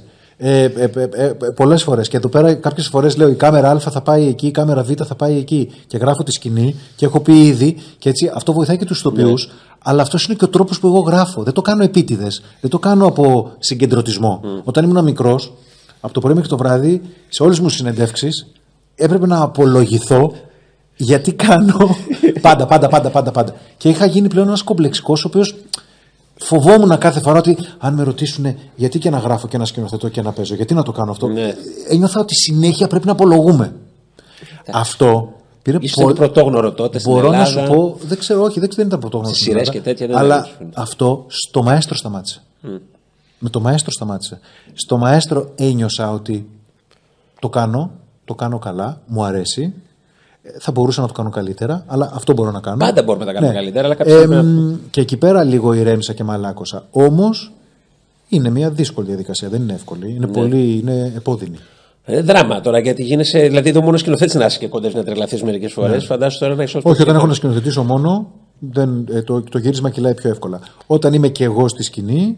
Πολλές φορές. Και εδώ πέρα κάποιες φορές λέω η κάμερα Α θα πάει εκεί, η κάμερα Β θα πάει εκεί. Και γράφω τη σκηνή και έχω πει ήδη. Και έτσι αυτό βοηθάει και τους ηθοποιούς. Αλλά αυτός είναι και ο τρόπος που εγώ γράφω. Δεν το κάνω επίτηδες. Δεν το κάνω από συγκεντρωτισμό. Όταν ήμουν μικρός, από το πρωί μέχρι το βράδυ, σε όλες μου τις συνεντεύξεις, έπρεπε να απολογηθώ γιατί κάνω. Πάντα. Και είχα γίνει πλέον ένας κομπλεξικός, ο οποίος. Φοβόμουν κάθε φορά ότι αν με ρωτήσουν γιατί και να γράφω και να σκηνοθετώ και να παίζω, γιατί να το κάνω αυτό. Ναι. Ένιωθα ότι συνέχεια πρέπει να απολογούμε. Αυτό πήρε πολύ. Ήσουν πρωτόγνωρο τότε στην Ελλάδα. Μπορώ να σου πω, δεν ξέρω, όχι, δεν ήταν πρωτόγνωρο. Στις σειρές και τέτοια δεν. Αλλά αυτό στο μαέστρο σταμάτησε. Με το μαέστρο σταμάτησε. Στο μαέστρο ένιωσα ότι το κάνω καλά, μου αρέσει. Θα μπορούσα να το κάνω καλύτερα, αλλά αυτό μπορώ να κάνω. Πάντα μπορούμε να τα κάνουμε καλύτερα, αλλά κάποια και εκεί πέρα λίγο ηρέμησα και μαλάκωσα. Όμως είναι μια δύσκολη διαδικασία, δεν είναι εύκολη. Είναι πολύ επώδυνη. Δράμα τώρα, γιατί γίνεσαι. Δηλαδή, το μόνο σκηνοθέτης να είσαι και κοντεύει να τρελαθείς μερικές φορές. Φαντάσου τώρα να είσαι. Όχι, όταν έχω να σκηνοθετήσω μόνο, το γύρισμα κυλάει πιο εύκολα. Όταν είμαι και εγώ στη σκηνή,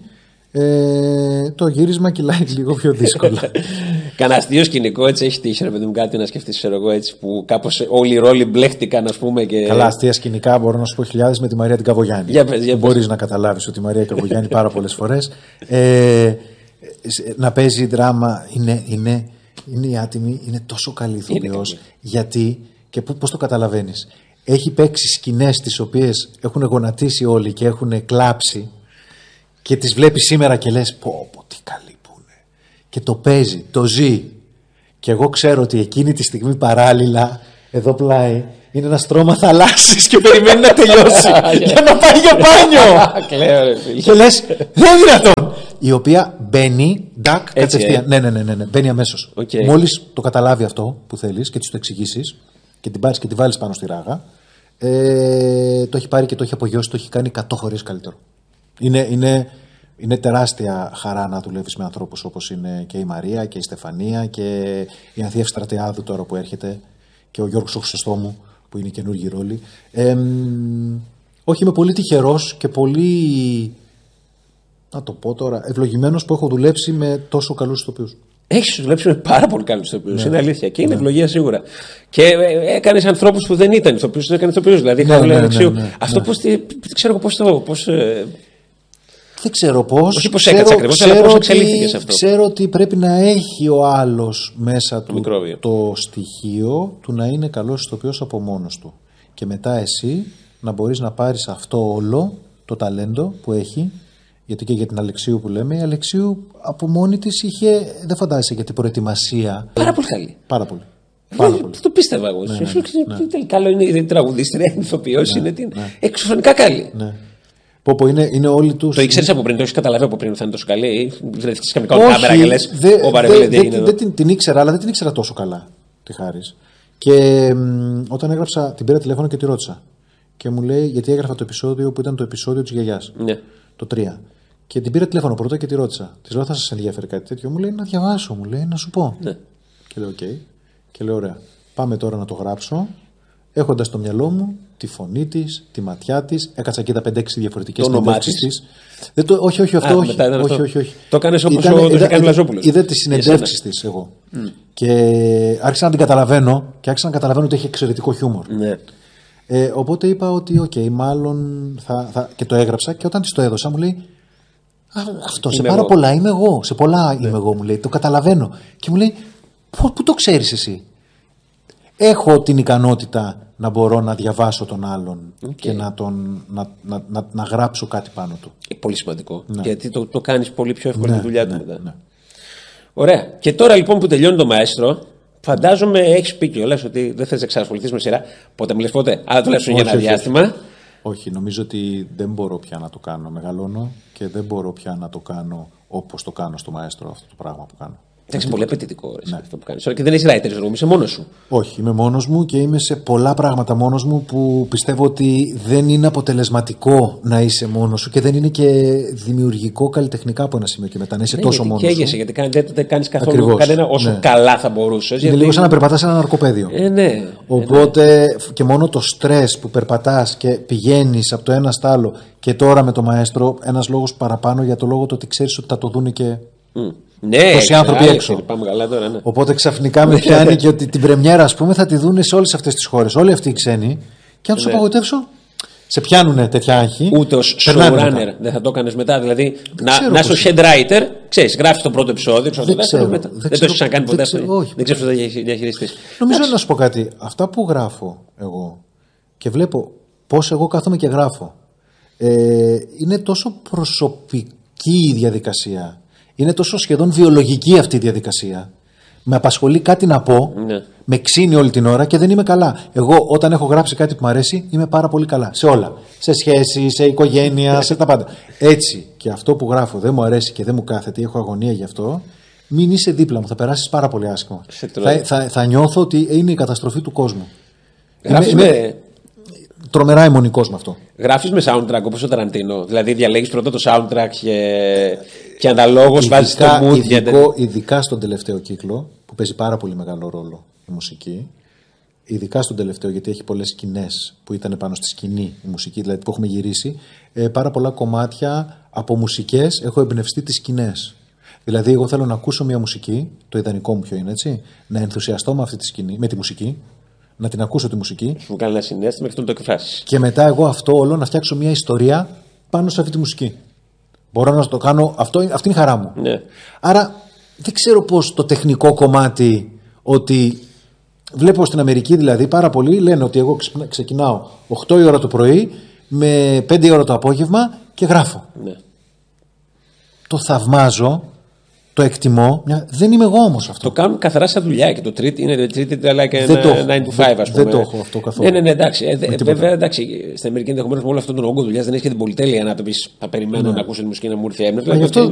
το γύρισμα κυλάει λίγο πιο δύσκολα. Κανένα αστείο σκηνικό έτσι έχει τύχει, ρε παιδί μου, κάτι να σκεφτείς, ξέρω εγώ, έτσι που κάπως όλοι οι ρόλοι μπλέχτηκαν, ας πούμε. Και... Καλά, αστεία σκηνικά μπορώ να σου πω χιλιάδες με τη Μαρία την Καβογιάννη. Μπορείς να καταλάβεις ότι η Μαρία Καβογιάννη πάρα πολλές φορές να παίζει δράμα είναι η άτιμη, είναι τόσο καλή ηθοποιός. Γιατί και πώς το καταλαβαίνεις? έχει παίξει σκηνές τις οποίες έχουν γονατίσει όλοι και έχουν κλάψει και τις βλέπεις σήμερα και λες πω τι καλή που είναι. Και το παίζει, το ζει. Και εγώ ξέρω ότι εκείνη τη στιγμή παράλληλα εδώ πλάι είναι ένα στρώμα θαλάσσης και περιμένει να τελειώσει για να πάει για μπάνιο. Και λες δεν είναι δυνατόν. Η οποία μπαίνει ντακ κατευθείαν. Ναι, μπαίνει αμέσως. Μόλις το καταλάβει αυτό που θέλεις και της το εξηγήσεις και την πάρεις και τη βάλεις πάνω στη ράγα, το έχει πάρει και το έχει απογειώσει, το έχει κάνει 100 φορές καλύτερο. Είναι τεράστια χαρά να δουλεύεις με ανθρώπους όπως είναι και η Μαρία και η Στεφανία και η Ανθία Ευστρατεάδου τώρα που έρχεται και ο Γιώργος ο Χρυσοστόμου που είναι καινούργιοι ρόλοι. Όχι, είμαι πολύ τυχερός και πολύ, να το πω τώρα, ευλογημένος που έχω δουλέψει με τόσο καλούς ηθοποιούς. Έχεις δουλέψει με πάρα πολύ καλούς ηθοποιούς, είναι αλήθεια. Και είναι ευλογία σίγουρα. Και έκανες ανθρώπους που δεν ήταν ηθοποιούς, δεν έκανε ηθοποιούς. Δηλαδή, αυτό πώς, ξέρω πώς. Δεν ξέρω πώς. Όχι πώς έκατσε ακριβώς, αλλά πώς εξελίχθηκες αυτό. Ξέρω ότι πρέπει να έχει ο άλλος μέσα του το στοιχείο του να είναι καλός ηθοποιός από μόνος του. Και μετά εσύ να μπορείς να πάρεις αυτό όλο το ταλέντο που έχει. Γιατί και για την Αλεξίου που λέμε, η Αλεξίου από μόνη της είχε, δεν φαντάζεσαι για την προετοιμασία. Πάρα πολύ καλή. Πάρα πολύ. Το πίστευα εγώ. Τελικά είναι η τραγουδίστρια, η ηθοποιός, είναι εξωφρενικά καλή. Είναι όλοι τους. Το ήξερες από πριν, το έχεις καταλάβει από πριν ότι θα είναι τόσο καλή, ή βρεθήκες καμικά κάμερα και λες δεν την ήξερα, αλλά δεν την ήξερα τόσο καλά, τη χάρις. Και όταν έγραψα, την πήρα τηλέφωνο και τη ρώτησα. Και μου λέει, γιατί έγραφα το επεισόδιο που ήταν το επεισόδιο της γιαγιάς. Ναι. Το 3. Και την πήρα τηλέφωνο πρώτα και τη ρώτησα. Τη λέω, θα σας ενδιαφέρει κάτι τέτοιο? Μου λέει, να διαβάσω, μου λέει, να σου πω. Ναι. Και λέω, οκ. Και λέω, ωραία. Πάμε τώρα να το γράψω. Έχοντας στο μυαλό μου τη φωνή της, τη ματιά της, έκατσα και τα 5-6 διαφορετικές συνεντεύξεις της. Όχι. Το έκανες όπως το είχε κάνει ο Λαζόπουλος. Είδα τις συνεντεύξεις της εγώ. Και άρχισα να την καταλαβαίνω και άρχισα να καταλαβαίνω ότι έχει εξαιρετικό χιούμορ. Ναι. Οπότε είπα ότι μάλλον θα. Και το έγραψα και όταν της το έδωσα μου λέει, αυτό σε πάρα πολλά είμαι εγώ. Σε πολλά είμαι εγώ, μου λέει. Το καταλαβαίνω. Και μου λέει, πού το ξέρεις εσύ? Έχω την ικανότητα να μπορώ να διαβάσω τον άλλον και να γράψω κάτι πάνω του. Πολύ σημαντικό. Ναι. Γιατί το κάνεις πολύ πιο εύκολη τη δουλειά του μετά. Ναι. Ωραία. Και τώρα λοιπόν που τελειώνει το Μαέστρο, φαντάζομαι έχεις πει κιόλας ότι δεν θες να ξανασχοληθείς με σειρά. Πότε μου λες πότε, αλλά τουλάχιστον για ένα διάστημα. Όχι, νομίζω ότι δεν μπορώ πια να το κάνω. Μεγαλώνω και δεν μπορώ πια να το κάνω όπως το κάνω στο Μαέστρο αυτό το πράγμα που κάνω. Εντάξει, πολύ απαιτητικό αυτό που κάνεις. Και δεν έχεις writer's room, είσαι μόνος σου. Όχι, είμαι μόνος μου και είμαι σε πολλά πράγματα μόνος μου που πιστεύω ότι δεν είναι αποτελεσματικό να είσαι μόνος σου και δεν είναι και δημιουργικό καλλιτεχνικά από ένα σημείο και μετά να είσαι τόσο μόνος σου. Καίγεσαι, γιατί δεν κάνεις καθόλου κανένα όσο καλά θα μπορούσες. Είναι λίγο σαν να περπατάς σε ένα ναρκοπαίδιο. Οπότε και μόνο το στρες που περπατάς και πηγαίνεις από το ένα στο άλλο και τώρα με το Μαέστρο, ένας λόγος παραπάνω για το λόγο το ότι ξέρεις ότι θα το δούνε και. Ναι, τόσοι άνθρωποι έξω. Πάμε καλά τώρα, ναι. Οπότε ξαφνικά με πιάνει και ότι την πρεμιέρα, ας πούμε, θα τη δούνε σε όλες αυτές τις χώρες. Όλοι αυτοί οι ξένοι. Και αν τους απογοητεύσω, σε πιάνουνε τέτοια άγχη. Ούτε ως showrunner δεν θα το έκανες μετά. Δηλαδή να είσαι ο head writer, ξέρεις, γράφεις το πρώτο επεισόδιο, δεν το έχεις ξανακάνει ποτέ αυτό. Δεν ξέρεις πώς θα διαχειριστείς. Νομίζω να σου πω κάτι. Αυτά που γράφω εγώ και βλέπω πώς εγώ κάθομαι και γράφω, είναι τόσο προσωπική η διαδικασία. Είναι τόσο σχεδόν βιολογική αυτή η διαδικασία. Με απασχολεί κάτι να πω, με ξύνει όλη την ώρα και δεν είμαι καλά. Εγώ όταν έχω γράψει κάτι που μου αρέσει είμαι πάρα πολύ καλά. Σε όλα. Σε σχέση, σε οικογένεια, σε τα πάντα. Έτσι και αυτό που γράφω δεν μου αρέσει και δεν μου κάθεται, έχω αγωνία γι' αυτό, μην είσαι δίπλα μου, θα περάσεις πάρα πολύ άσχημα. Θα νιώθω ότι είναι η καταστροφή του κόσμου. Τρομερά αιμονικός με αυτό. Γράφεις με soundtrack όπως ο Ταραντίνο. Δηλαδή διαλέγεις πρώτα το soundtrack και αναλόγως βάζεις το mood. Ειδικά στον τελευταίο κύκλο που παίζει πάρα πολύ μεγάλο ρόλο η μουσική. Ειδικά στον τελευταίο, γιατί έχει πολλές σκηνές που ήταν πάνω στη σκηνή η μουσική, δηλαδή που έχουμε γυρίσει. Πάρα πολλά κομμάτια από μουσικές έχω εμπνευστεί τις σκηνές. Δηλαδή, εγώ θέλω να ακούσω μια μουσική, το ιδανικό μου ποιο είναι, έτσι, να ενθουσιαστώ με αυτή τη σκηνή, με τη μουσική. Να την ακούσω τη μουσική. Σου κάνει ένα συνέστημα και να το εκφράσεις. Και μετά εγώ αυτό όλο να φτιάξω μια ιστορία πάνω σε αυτή τη μουσική. Μπορώ να το κάνω. Αυτή είναι η χαρά μου. Ναι. Άρα δεν ξέρω πώς το τεχνικό κομμάτι ότι Βλέπω στην Αμερική δηλαδή πάρα πολλοί λένε ότι εγώ ξεκινάω 8 η ώρα το πρωί με 5 η ώρα το απόγευμα και γράφω. Ναι. Το θαυμάζω, το εκτιμώ. Δεν είμαι εγώ όμως αυτό. Το κάνουν καθαρά σαν δουλειά και το τρίτη είναι like a 9 to 5, ας πούμε. Δεν το έχω αυτό καθόλου. Ναι, εντάξει. Βέβαια, εντάξει, στην Αμερική ενδεχομένως με όλο αυτόν τον όγκο δουλειά δεν έχει και την πολυτέλεια να το πει. Θα περιμένω να ακούσω τη μουσική να μου έρθει έμπνευση. Γι' αυτό